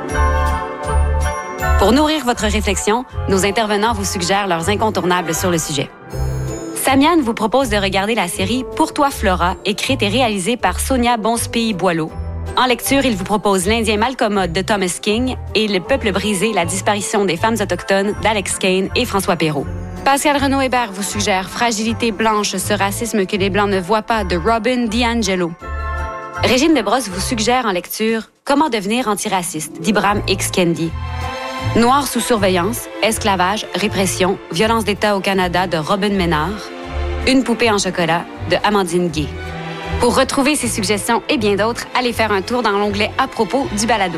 Pour nourrir votre réflexion, nos intervenants vous suggèrent leurs incontournables sur le sujet. Samiane vous propose de regarder la série Pour toi Flora, écrite et réalisée par Sonia Bonspey-Boileau. En lecture, il vous propose L'Indien Malcommode de Thomas King et Le Peuple brisé, la disparition des femmes autochtones d'Alex Kane et François Perrault. Pascal Renaud-Hébert vous suggère Fragilité blanche, ce racisme que les Blancs ne voient pas de Robin DiAngelo. Régine Lebrosse vous suggère en lecture Comment devenir antiraciste d'Ibram X. Kendi. Noir sous surveillance, esclavage, répression, violence d'État au Canada de Robin Ménard. Une poupée en chocolat de Amandine Gay. Pour retrouver ces suggestions et bien d'autres, allez faire un tour dans l'onglet à propos du balado.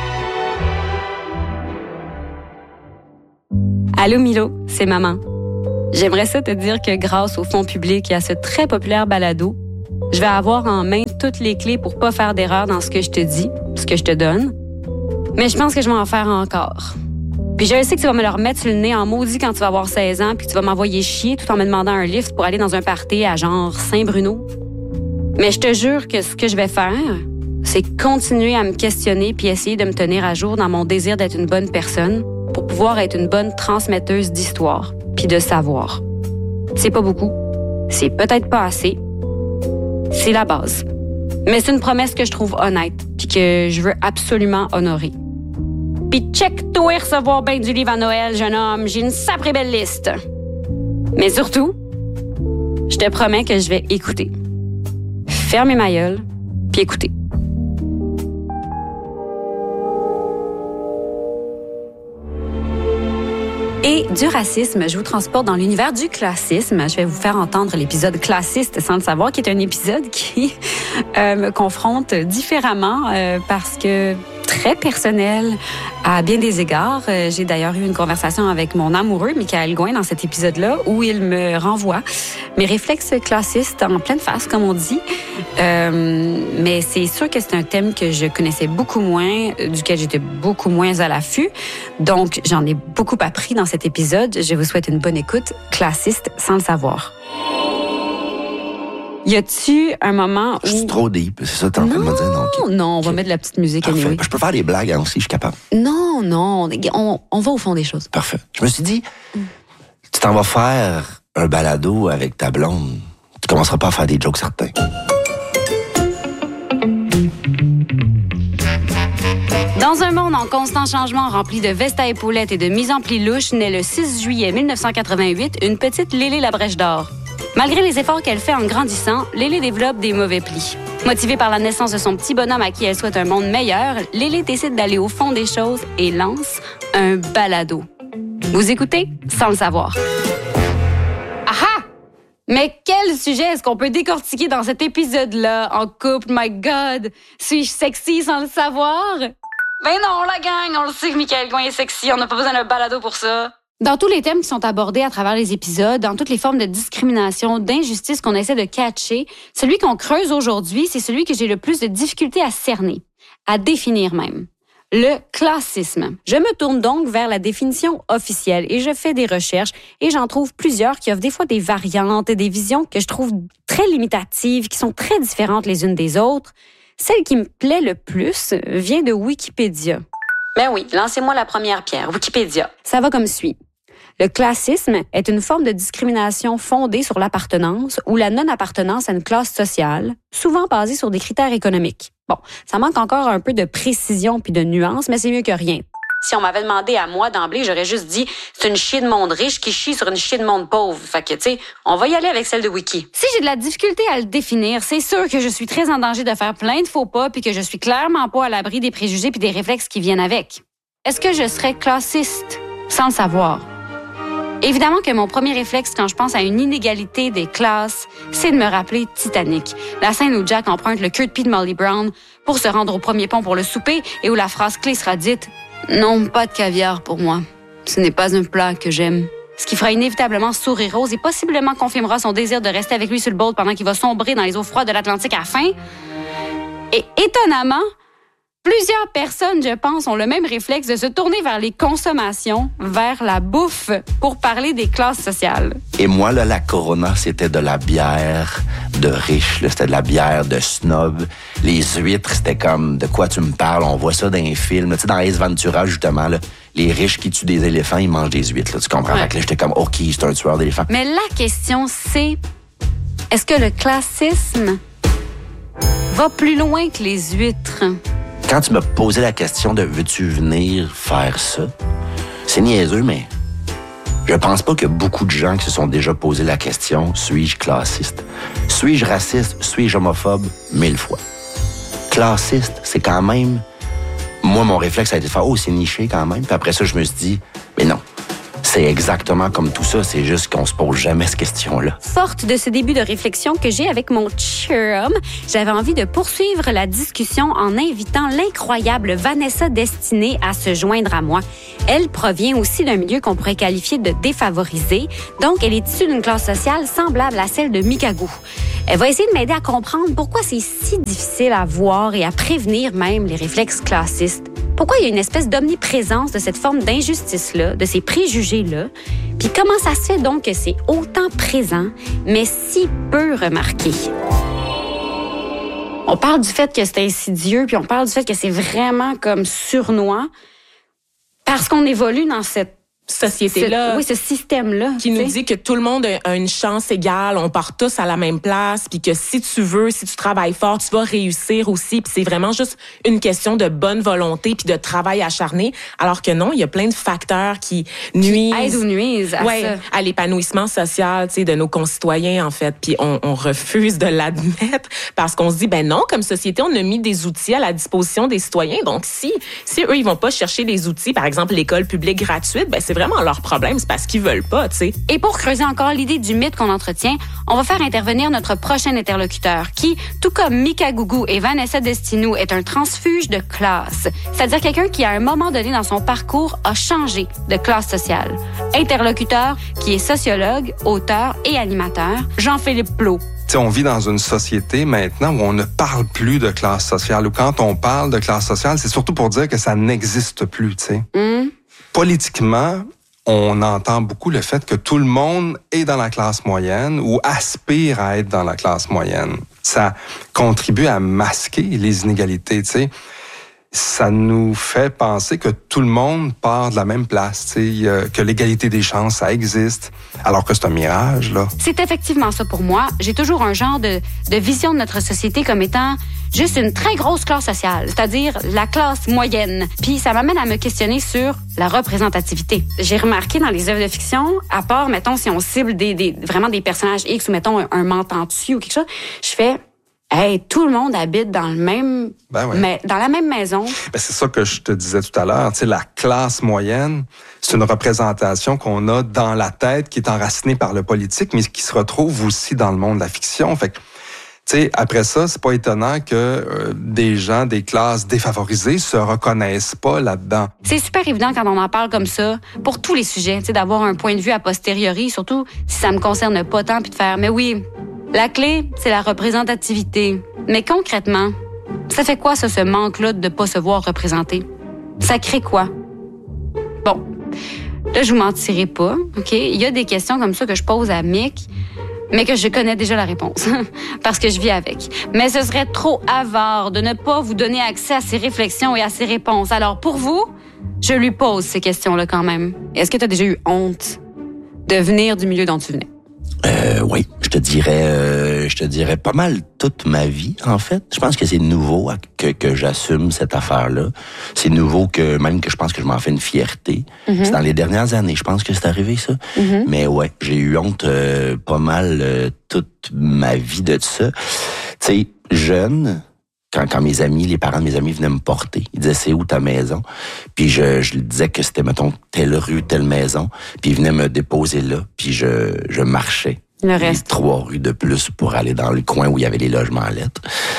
Allô Milo, c'est maman. J'aimerais ça te dire que grâce au fonds public et à ce très populaire balado, je vais avoir en main toutes les clés pour pas faire d'erreur dans ce que je te dis, ce que je te donne. Mais je pense que je vais en faire encore. Puis je sais que tu vas me le remettre sur le nez en maudit quand tu vas avoir seize ans, puis tu vas m'envoyer chier tout en me demandant un lift pour aller dans un party à genre Saint-Bruno. Mais je te jure que ce que je vais faire, c'est continuer à me questionner puis essayer de me tenir à jour dans mon désir d'être une bonne personne pour pouvoir être une bonne transmetteuse d'histoire puis de savoir. C'est pas beaucoup, c'est peut-être pas assez, c'est la base. Mais c'est une promesse que je trouve honnête puis que je veux absolument honorer. Puis check-toi recevoir ben du livre à Noël, jeune homme. J'ai une sacrée belle liste. Mais surtout, je te promets que je vais écouter. Fermer ma gueule, puis écouter. Et du racisme, je vous transporte dans l'univers du classisme. Je vais vous faire entendre l'épisode classiste sans le savoir, qui est un épisode qui euh, me confronte différemment euh, parce que très personnel à bien des égards. Euh, j'ai d'ailleurs eu une conversation avec mon amoureux, Michael Gouin, dans cet épisode-là, où il me renvoie mes réflexes classistes en pleine face, comme on dit. Euh, mais c'est sûr que c'est un thème que je connaissais beaucoup moins, duquel j'étais beaucoup moins à l'affût. Donc, j'en ai beaucoup appris dans cet épisode. Je vous souhaite une bonne écoute, classiste sans le savoir. Y a-tu un moment où... Je suis trop deep, c'est ça que t'es en train de me dire? Non, non, on va mettre de la petite musique. Parfait. Anyway. Je peux faire des blagues hein, aussi, je suis capable. Non, non, on, on va au fond des choses. Parfait. Je me suis dit, mm. tu t'en vas faire un balado avec ta blonde. Tu commenceras pas à faire des jokes certains. Dans un monde en constant changement rempli de vestes à épaulettes et de mise en pli louche, naît le six juillet mille neuf cent quatre-vingt-huit une petite Lélé la Brèche d'Or. Malgré les efforts qu'elle fait en grandissant, Lélé développe des mauvais plis. Motivée par la naissance de son petit bonhomme à qui elle souhaite un monde meilleur, Lily décide d'aller au fond des choses et lance un balado. Vous écoutez sans le savoir. Aha! Mais quel sujet est-ce qu'on peut décortiquer dans cet épisode-là en couple? My God! Suis-je sexy sans le savoir? Ben non, la gang, on le sait que Michael Gouin est sexy, on n'a pas besoin d'un balado pour ça. Dans tous les thèmes qui sont abordés à travers les épisodes, dans toutes les formes de discrimination, d'injustice qu'on essaie de catcher, celui qu'on creuse aujourd'hui, c'est celui que j'ai le plus de difficulté à cerner, à définir même. Le classisme. Je me tourne donc vers la définition officielle et je fais des recherches et j'en trouve plusieurs qui offrent des fois des variantes et des visions que je trouve très limitatives, qui sont très différentes les unes des autres. Celle qui me plaît le plus vient de Wikipédia. Ben oui, lancez-moi la première pierre, Wikipédia. Ça va comme suit. Le classisme est une forme de discrimination fondée sur l'appartenance ou la non-appartenance à une classe sociale, souvent basée sur des critères économiques. Bon, ça manque encore un peu de précision puis de nuance, mais c'est mieux que rien. Si on m'avait demandé à moi d'emblée, j'aurais juste dit c'est une chier de monde riche qui chie sur une chier de monde pauvre. Fait que, tu sais, on va y aller avec celle de Wiki. Si j'ai de la difficulté à le définir, c'est sûr que je suis très en danger de faire plein de faux pas puis que je suis clairement pas à l'abri des préjugés puis des réflexes qui viennent avec. Est-ce que je serais classiste sans le savoir? Évidemment que mon premier réflexe quand je pense à une inégalité des classes, c'est de me rappeler Titanic, la scène où Jack emprunte le queue de pied de Molly Brown pour se rendre au premier pont pour le souper et où la phrase clé sera dite « Non, pas de caviar pour moi. Ce n'est pas un plat que j'aime. » Ce qui fera inévitablement sourire Rose et possiblement confirmera son désir de rester avec lui sur le boat pendant qu'il va sombrer dans les eaux froides de l'Atlantique à la fin. Et étonnamment, plusieurs personnes, je pense, ont le même réflexe de se tourner vers les consommations, vers la bouffe, pour parler des classes sociales. Et moi, là, la Corona, c'était de la bière de riche, là, c'était de la bière de snob. Les huîtres, c'était comme, de quoi tu me parles? On voit ça dans les films. Tu sais, dans Ace Ventura, justement, là, les riches qui tuent des éléphants, ils mangent des huîtres. Là, tu comprends? Ouais. Fait que là, j'étais comme, OK, c'est un tueur d'éléphants. Mais la question, c'est, est-ce que le classisme va plus loin que les huîtres? Quand tu m'as posé la question de « veux-tu venir faire ça », c'est niaiseux, mais je pense pas qu'il y a beaucoup de gens qui se sont déjà posé la question « suis-je classiste ?» Suis-je raciste? Suis-je homophobe? Mille fois. Classiste, c'est quand même... Moi, mon réflexe a été de faire « oh, c'est niché quand même ». Puis après ça, je me suis dit « mais non, c'est exactement comme tout ça, c'est juste qu'on se pose jamais cette question-là. » Forte de ce début de réflexion que j'ai avec mon chum, j'avais envie de poursuivre la discussion en invitant l'incroyable Vanessa Destinée à se joindre à moi. Elle provient aussi d'un milieu qu'on pourrait qualifier de défavorisé, donc elle est issue d'une classe sociale semblable à celle de Mikago. Elle va essayer de m'aider à comprendre pourquoi c'est si difficile à voir et à prévenir même les réflexes classistes. Pourquoi il y a une espèce d'omniprésence de cette forme d'injustice-là, de ces préjugés-là, puis comment ça se fait donc que c'est autant présent, mais si peu remarqué? On parle du fait que c'est insidieux, puis on parle du fait que c'est vraiment comme sournois, parce qu'on évolue dans cette société-là. Ce, oui, ce système-là. Qui nous dit que tout le monde a une chance égale, on part tous à la même place, puis que si tu veux, si tu travailles fort, tu vas réussir aussi. Puis c'est vraiment juste une question de bonne volonté puis de travail acharné. Alors que non, il y a plein de facteurs qui nuisent. Qui aident ou nuisent à ouais, ça. À l'épanouissement social, tu sais, de nos concitoyens, en fait. Puis on, on refuse de l'admettre parce qu'on se dit, ben non, comme société, on a mis des outils à la disposition des citoyens. Donc si, si eux, ils vont pas chercher les outils, par exemple, l'école publique gratuite, ben c'est vraiment leur problème, c'est parce qu'ils veulent pas, tu sais. Et pour creuser encore l'idée du mythe qu'on entretient, on va faire intervenir notre prochain interlocuteur qui, tout comme Mika Gougou et Vanessa Destinou, est un transfuge de classe. C'est-à-dire quelqu'un qui, à un moment donné dans son parcours, a changé de classe sociale. Interlocuteur qui est sociologue, auteur et animateur, Jean-Philippe Plot. T'sais, on vit dans une société maintenant où on ne parle plus de classe sociale. Ou quand on parle de classe sociale, c'est surtout pour dire que ça n'existe plus, tu sais. Mm. Politiquement, on entend beaucoup le fait que tout le monde est dans la classe moyenne ou aspire à être dans la classe moyenne. Ça contribue à masquer les inégalités, tu sais. Ça nous fait penser que tout le monde part de la même place, tu sais, que l'égalité des chances, ça existe, alors que c'est un mirage, là. C'est effectivement ça pour moi. J'ai toujours un genre de, de vision de notre société comme étant juste une très grosse classe sociale, c'est-à-dire la classe moyenne. Puis ça m'amène à me questionner sur la représentativité. J'ai remarqué dans les œuvres de fiction, à part, mettons, si on cible des, des, vraiment des personnages X ou, mettons, un, un mentant dessus ou quelque chose, je fais... Hey, tout le monde habite dans le même, ben ouais. mais dans la même maison. Ben c'est ça que je te disais tout à l'heure. Tu sais, la classe moyenne, c'est une représentation qu'on a dans la tête qui est enracinée par le politique, mais qui se retrouve aussi dans le monde de la fiction. Fait que, tu sais, après ça, c'est pas étonnant que euh, des gens des classes défavorisées se reconnaissent pas là-dedans. C'est super évident quand on en parle comme ça, pour tous les sujets, tu sais, d'avoir un point de vue a posteriori, surtout si ça me concerne pas tant, puis de faire, mais oui. La clé, c'est la représentativité. Mais concrètement, ça fait quoi, ça, ce manque-là de ne pas se voir représenté? Ça crée quoi? Bon, là, je vous mentirai pas, OK? Il y a des questions comme ça que je pose à Mick, mais que je connais déjà la réponse, parce que je vis avec. Mais ce serait trop avare de ne pas vous donner accès à ses réflexions et à ses réponses. Alors, pour vous, je lui pose ces questions-là quand même. Est-ce que tu as déjà eu honte de venir du milieu dont tu venais? Euh, oui, je te dirais, euh, je te dirais pas mal toute ma vie, en fait. Je pense que c'est nouveau que, que j'assume cette affaire-là. C'est nouveau que même que je pense que je m'en fais une fierté. Mm-hmm. C'est dans les dernières années, je pense que c'est arrivé, ça. Mm-hmm. Mais ouais, j'ai eu honte euh, pas mal euh, toute ma vie de ça. Tu sais, jeune... Quand, quand mes amis, les parents de mes amis venaient me porter, ils disaient, c'est où ta maison? Puis je, je lui disais que c'était, mettons, telle rue, telle maison. Puis ils venaient me déposer là, puis je, je marchais. Le reste. Trois rues de plus pour aller dans le coin où il y avait les logements à lettres.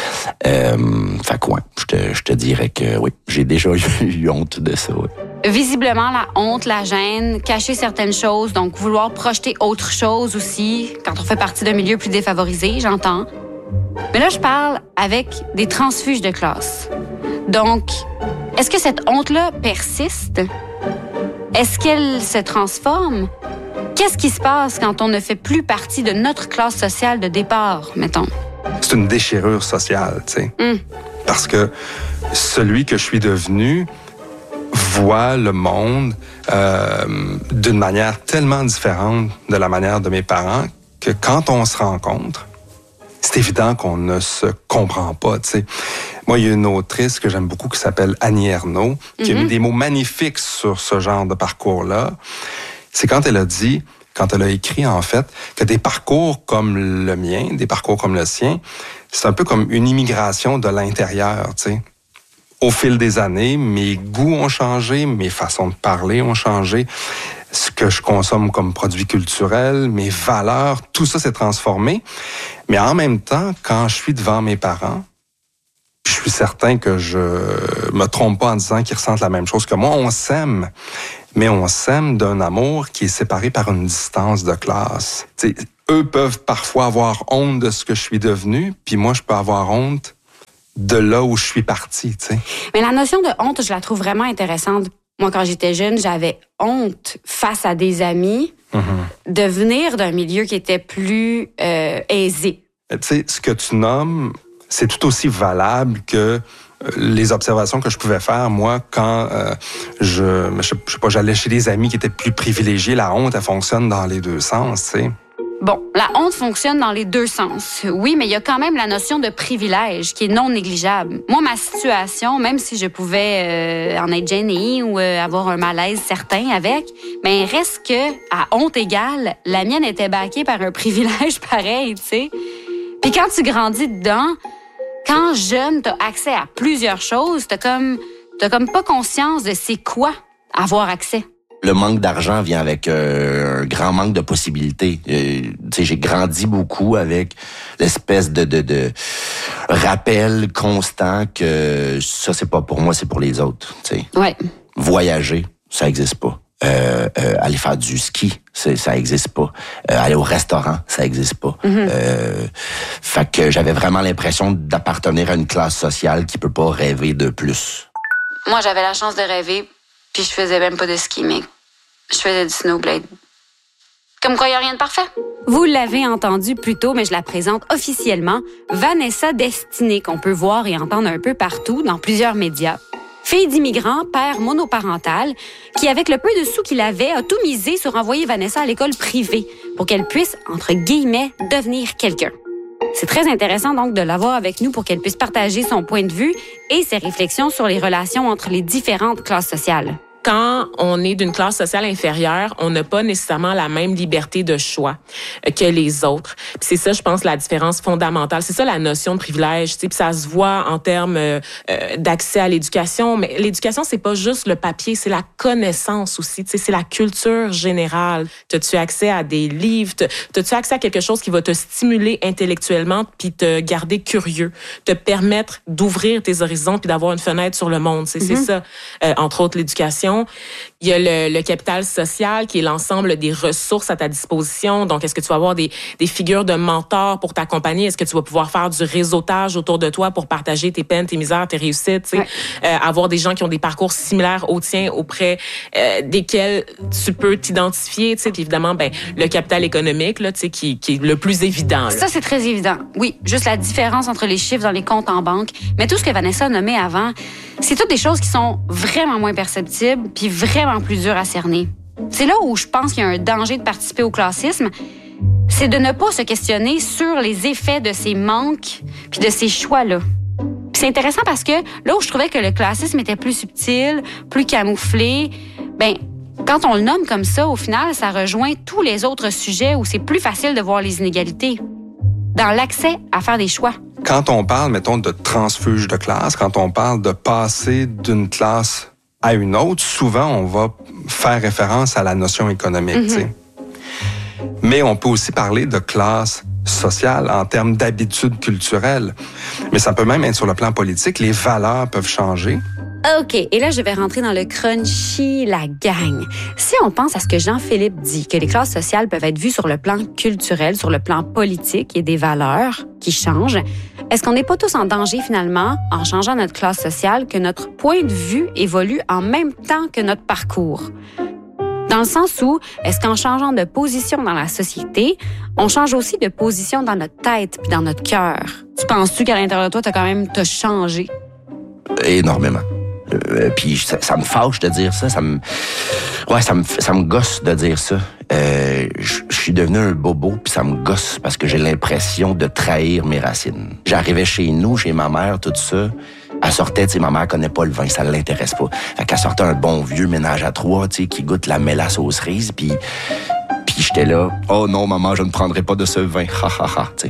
Euh, fait quoi, je te, je te dirais que oui, j'ai déjà eu honte de ça, oui. Visiblement, la honte, la gêne, cacher certaines choses, donc vouloir projeter autre chose aussi, quand on fait partie d'un milieu plus défavorisé, j'entends. Mais là, je parle avec des transfuges de classe. Donc, est-ce que cette honte-là persiste? Est-ce qu'elle se transforme? Qu'est-ce qui se passe quand on ne fait plus partie de notre classe sociale de départ, mettons? C'est une déchirure sociale, tu sais. Mm. Parce que celui que je suis devenu voit le monde euh, d'une manière tellement différente de la manière de mes parents que quand on se rencontre, c'est évident qu'on ne se comprend pas, tu sais. Moi, il y a une autrice que j'aime beaucoup qui s'appelle Annie Ernaux, qui mm-hmm. a mis des mots magnifiques sur ce genre de parcours-là. C'est quand elle a dit, quand elle a écrit, en fait, que des parcours comme le mien, des parcours comme le sien, c'est un peu comme une immigration de l'intérieur, tu sais. Au fil des années, mes goûts ont changé, mes façons de parler ont changé, ce que je consomme comme produits culturels, mes valeurs, tout ça s'est transformé. Mais en même temps, quand je suis devant mes parents, je suis certain que je me trompe pas en disant qu'ils ressentent la même chose que moi. On s'aime, mais on s'aime d'un amour qui est séparé par une distance de classe. T'sais, eux peuvent parfois avoir honte de ce que je suis devenu, puis moi, je peux avoir honte de là où je suis parti, tu sais. Mais la notion de honte, je la trouve vraiment intéressante. Moi, quand j'étais jeune, j'avais honte face à des amis mm-hmm. de venir d'un milieu qui était plus euh, aisé. Tu sais, ce que tu nommes, c'est tout aussi valable que les observations que je pouvais faire, moi, quand euh, je, je sais pas, j'allais chez des amis qui étaient plus privilégiés. La honte, elle fonctionne dans les deux sens, tu sais. Bon, la honte fonctionne dans les deux sens. Oui, mais il y a quand même la notion de privilège qui est non négligeable. Moi, ma situation, même si je pouvais euh, en être gênée ou euh, avoir un malaise certain avec, ben reste que, à honte égale, la mienne était backée par un privilège pareil, tu sais. Puis quand tu grandis dedans, quand jeune, t'as accès à plusieurs choses, t'as comme, t'as comme pas conscience de c'est quoi avoir accès. Le manque d'argent vient avec euh, un grand manque de possibilités. Euh, tu sais, j'ai grandi beaucoup avec l'espèce de, de, de rappel constant que ça, c'est pas pour moi, c'est pour les autres. Tu sais. Ouais. Voyager, ça existe pas. Euh, euh, aller faire du ski, c'est, ça existe pas. Euh, aller au restaurant, ça existe pas. Mm-hmm. Euh, fait que j'avais vraiment l'impression d'appartenir à une classe sociale qui peut pas rêver de plus. Moi, j'avais la chance de rêver, puis je faisais même pas de ski, mais je faisais du snowblade. Comme quoi, il n'y a rien de parfait. Vous l'avez entendu plus tôt, mais je la présente officiellement. Vanessa Destinée, qu'on peut voir et entendre un peu partout dans plusieurs médias. Fille d'immigrant, père monoparental, qui, avec le peu de sous qu'il avait, a tout misé sur envoyer Vanessa à l'école privée pour qu'elle puisse, entre guillemets, devenir quelqu'un. C'est très intéressant donc de l'avoir avec nous pour qu'elle puisse partager son point de vue et ses réflexions sur les relations entre les différentes classes sociales. Quand quand on est d'une classe sociale inférieure, on n'a pas nécessairement la même liberté de choix que les autres. Puis c'est ça, je pense, la différence fondamentale. C'est ça la notion de privilège. Tu sais, puis ça se voit en termes euh, d'accès à l'éducation. Mais l'éducation, c'est pas juste le papier, c'est la connaissance aussi. Tu sais, c'est la culture générale. T'as-tu accès à des livres? T'as-tu accès à quelque chose qui va te stimuler intellectuellement puis te garder curieux, te permettre d'ouvrir tes horizons puis d'avoir une fenêtre sur le monde. C'est, mm-hmm. c'est ça, euh, entre autres, l'éducation. Il y a le, le capital social qui est l'ensemble des ressources à ta disposition. Donc, est-ce que tu vas avoir des, des figures de mentors pour t'accompagner? Est-ce que tu vas pouvoir faire du réseautage autour de toi pour partager tes peines, tes misères, tes réussites? Tu sais? Ouais. Euh, avoir des gens qui ont des parcours similaires aux tiens auprès euh, desquels tu peux t'identifier. Tu sais? Puis évidemment, ben, le capital économique là, tu sais, qui, qui est le plus évident. Là. Ça, c'est très évident. Oui, juste la différence entre les chiffres dans les comptes en banque. Mais tout ce que Vanessa a nommé avant, c'est toutes des choses qui sont vraiment moins perceptibles puis vraiment plus dures à cerner. C'est là où je pense qu'il y a un danger de participer au classisme, c'est de ne pas se questionner sur les effets de ces manques puis de ces choix-là. Puis c'est intéressant parce que là où je trouvais que le classisme était plus subtil, plus camouflé, ben quand on le nomme comme ça, au final, ça rejoint tous les autres sujets où c'est plus facile de voir les inégalités dans l'accès à faire des choix. Quand on parle, mettons, de transfuge de classe, quand on parle de passer d'une classe à une autre, souvent, on va faire référence à la notion économique. Mm-hmm. Tu sais. Mais on peut aussi parler de classe sociale en termes d'habitudes culturelles. Mais ça peut même être sur le plan politique. Les valeurs peuvent changer. OK, et là, je vais rentrer dans le crunchy, la gang. Si on pense à ce que Jean-Philippe dit, que les classes sociales peuvent être vues sur le plan culturel, sur le plan politique et des valeurs qui changent, est-ce qu'on n'est pas tous en danger, finalement, en changeant notre classe sociale, que notre point de vue évolue en même temps que notre parcours? Dans le sens où, est-ce qu'en changeant de position dans la société, on change aussi de position dans notre tête puis dans notre cœur? Tu penses-tu qu'à l'intérieur de toi, t'as quand même t'as changé? Énormément. Euh, puis ça, ça me fâche de dire ça, ça me, ouais, ça me, ça me gosse de dire ça. Euh, je suis devenu un bobo, puis ça me gosse parce que j'ai l'impression de trahir mes racines. J'arrivais chez nous, chez ma mère, tout ça. Elle sortait, tu sais, ma mère connaît pas le vin, ça l'intéresse pas. Fait qu'elle sortait un bon vieux ménage à trois, tu sais, qui goûte la mélasse aux cerises, puis puis j'étais là, oh non, maman, je ne prendrai pas de ce vin, ha ha ha, tu sais.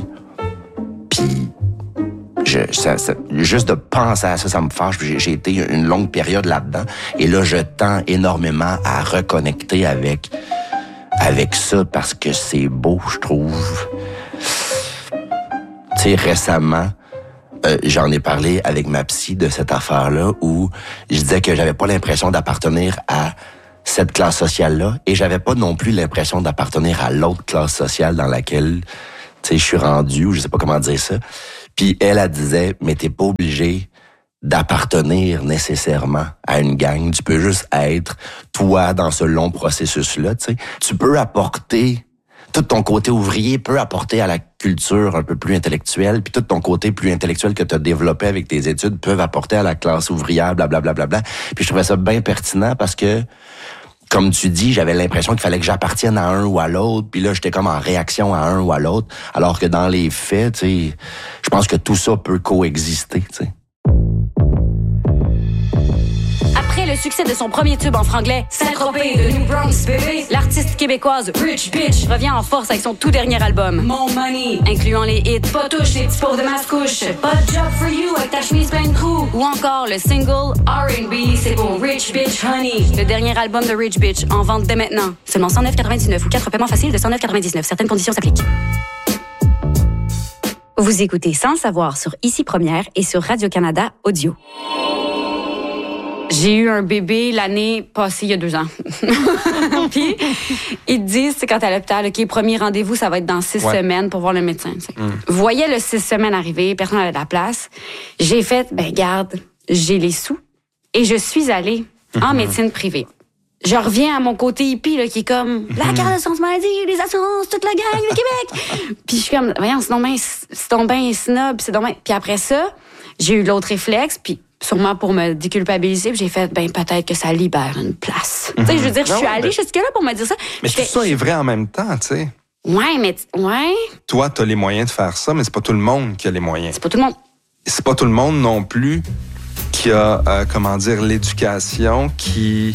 Puis Je, ça, ça, juste de penser à ça, ça me fâche. J'ai, j'ai été une longue période là-dedans. Et là, je tends énormément à reconnecter avec, avec ça parce que c'est beau, je trouve. Tu sais, récemment, euh, j'en ai parlé avec ma psy de cette affaire-là où je disais que j'avais pas l'impression d'appartenir à cette classe sociale-là et j'avais pas non plus l'impression d'appartenir à l'autre classe sociale dans laquelle, tu sais, je suis rendu, ou je sais pas comment dire ça. Puis elle, elle disait, mais t'es pas obligé d'appartenir nécessairement à une gang. Tu peux juste être toi dans ce long processus-là, tu sais. Tu peux apporter, tout ton côté ouvrier peut apporter à la culture un peu plus intellectuelle, puis tout ton côté plus intellectuel que tu as développé avec tes études peuvent apporter à la classe ouvrière, blablabla. Bla, bla, bla. Puis je trouvais ça bien pertinent parce que, comme tu dis, j'avais l'impression qu'il fallait que j'appartienne à un ou à l'autre, puis là, j'étais comme en réaction à un ou à l'autre, alors que dans les faits, tu sais, je pense que tout ça peut coexister, tu sais. Après le succès de son premier tube en franglais, Saint-Tropez de New Bronx, bébé, l'artiste québécoise Rich Bitch revient en force avec son tout dernier album, Mon Money, incluant les hits Pas touche, les petits pauvres de Mascouche, Pas de job for you avec ta chemise pleine de trous, ou encore le single R and B, c'est pour Rich Bitch Honey, le dernier album de Rich Bitch en vente dès maintenant. Seulement cent neuf quatre-vingt-dix-neuf ou quatre paiements faciles de cent neuf quatre-vingt-dix-neuf. Certaines conditions s'appliquent. Vous écoutez Sans le savoir sur Ici Première et sur Radio-Canada Audio. J'ai eu un bébé l'année passée, il y a deux ans. Puis, ils te disent, c'est quand t'es à l'hôpital, OK, premier rendez-vous, ça va être dans six ouais. semaines pour voir le médecin. Mm. Voyais le six semaines arriver, personne n'avait de la place. J'ai fait, ben garde, j'ai les sous. Et je suis allée mm-hmm. en médecine privée. Je reviens à mon côté hippie, là, qui est comme, mm-hmm. la carte d'assurance maladie, les assurances, toute la gang du Québec. Puis je suis comme, voyons, c'est donc bien, c'est donc bien snob, c'est donc bien... Puis après ça, j'ai eu l'autre réflexe, puis sûrement pour me déculpabiliser, puis j'ai fait, ben peut-être que ça libère une place. Mm-hmm. Tu sais, je veux dire, je suis allée jusque-là pour me dire ça. Mais tout ça est vrai en même temps, tu sais. Ouais, mais... Ouais. Toi, t'as les moyens de faire ça, mais c'est pas tout le monde qui a les moyens. C'est pas tout le monde. C'est pas tout le monde non plus qui a, euh, comment dire, l'éducation qui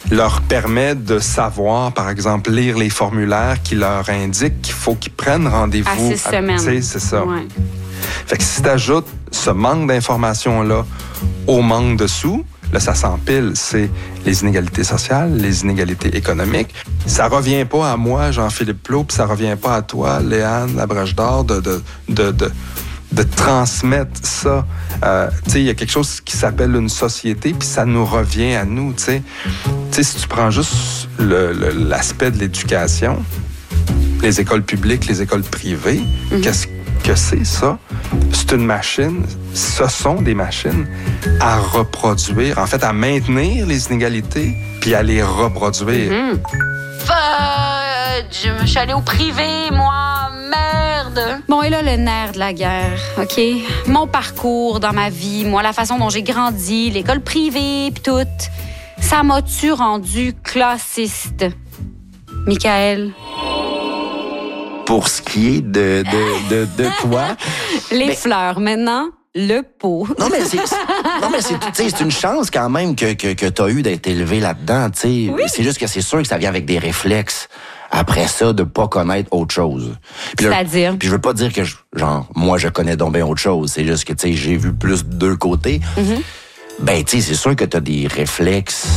leur permet de savoir, par exemple, lire les formulaires qui leur indiquent qu'il faut qu'ils prennent rendez-vous. À six semaines. Tu sais, c'est ça. Ouais. Fait que si tu ajoutes ce manque d'informations-là au manque de sous, là, ça s'empile. C'est les inégalités sociales, les inégalités économiques. Ça revient pas à moi, Jean-Philippe Plot, puis ça revient pas à toi, Léane Labrèche d'Or, de, de, de, de, de transmettre ça. Euh, tu sais, il y a quelque chose qui s'appelle une société, puis ça nous revient à nous, tu sais. Tu sais, si tu prends juste le, le, l'aspect de l'éducation, les écoles publiques, les écoles privées, mm-hmm. qu'est-ce que c'est ça? C'est une machine, ce sont des machines à reproduire, en fait, à maintenir les inégalités, puis à les reproduire. Mm-hmm. Fudge! Je suis allée au privé, moi, merde! Bon, et là, le nerf de la guerre, OK? Mon parcours dans ma vie, moi, la façon dont j'ai grandi, l'école privée, puis tout, ça m'a-tu rendu classiste? Michael? Pour ce qui est de, de, de, de toi... Les mais... fleurs, maintenant, le pot. Non, mais c'est, non, mais c'est, c'est une chance quand même que, que, que tu as eu d'être élevé là-dedans. Oui. C'est juste que c'est sûr que ça vient avec des réflexes. Après ça, de pas connaître autre chose. Puis C'est-à-dire? Puis je veux pas dire que, je, genre, moi, je connais donc bien autre chose. C'est juste que, tu sais, j'ai vu plus de deux côtés. Mm-hmm. Ben, tu sais, c'est sûr que tu as des réflexes.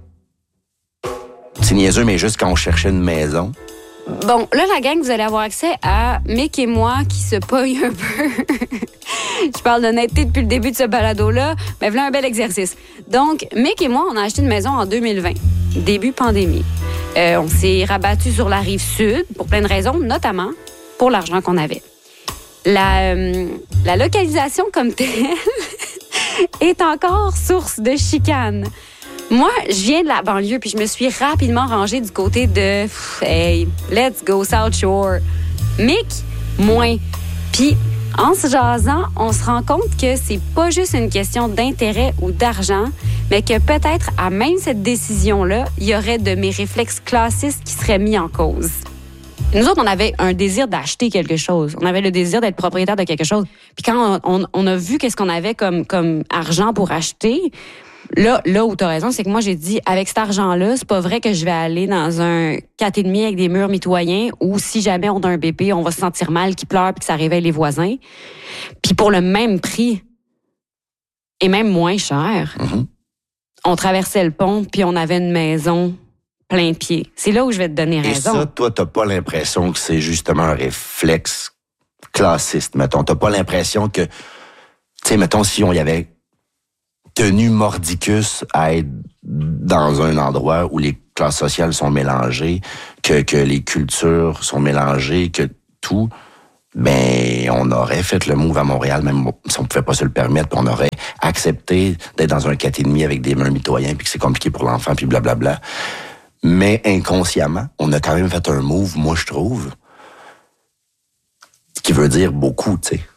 C'est niaiseux, mais juste quand on cherchait une maison... Bon, là, la gang, vous allez avoir accès à Mick et moi qui se pognent un peu. Je parle d'honnêteté depuis le début de ce balado-là, mais voilà un bel exercice. Donc, Mick et moi, on a acheté une maison en deux mille vingt, début pandémie. Euh, on s'est rabattu sur la rive sud pour plein de raisons, notamment pour l'argent qu'on avait. La, euh, la localisation comme telle est encore source de chicane. Moi, je viens de la banlieue, puis je me suis rapidement rangée du côté de « Hey, let's go South Shore ». Mick, moins. Puis, en se jasant, on se rend compte que c'est pas juste une question d'intérêt ou d'argent, mais que peut-être, à même cette décision-là, il y aurait de mes réflexes classistes qui seraient mis en cause. Nous autres, on avait un désir d'acheter quelque chose. On avait le désir d'être propriétaire de quelque chose. Puis quand on, on, on a vu qu'est-ce qu'on avait comme, comme argent pour acheter... Là, là où tu as raison, c'est que moi, j'ai dit, avec cet argent-là, c'est pas vrai que je vais aller dans un quatre et demi avec des murs mitoyens ou si jamais on a un bébé, on va se sentir mal, qu'il pleure puis que ça réveille les voisins. Puis pour le même prix, et même moins cher, mm-hmm. on traversait le pont puis on avait une maison plein pied. C'est là où je vais te donner raison. Et ça, toi, t'as pas l'impression que c'est justement un réflexe classiste, mettons. T'as pas l'impression que, tu sais, mettons, si on y avait tenu mordicus à être dans un endroit où les classes sociales sont mélangées, que, que les cultures sont mélangées, que tout, ben, on aurait fait le move à Montréal, même si on ne pouvait pas se le permettre, puis on aurait accepté d'être dans un quatre et demi avec des murs mitoyens, puis que c'est compliqué pour l'enfant, puis blablabla. Mais inconsciemment, on a quand même fait un move, moi, je trouve, qui veut dire beaucoup, tu sais.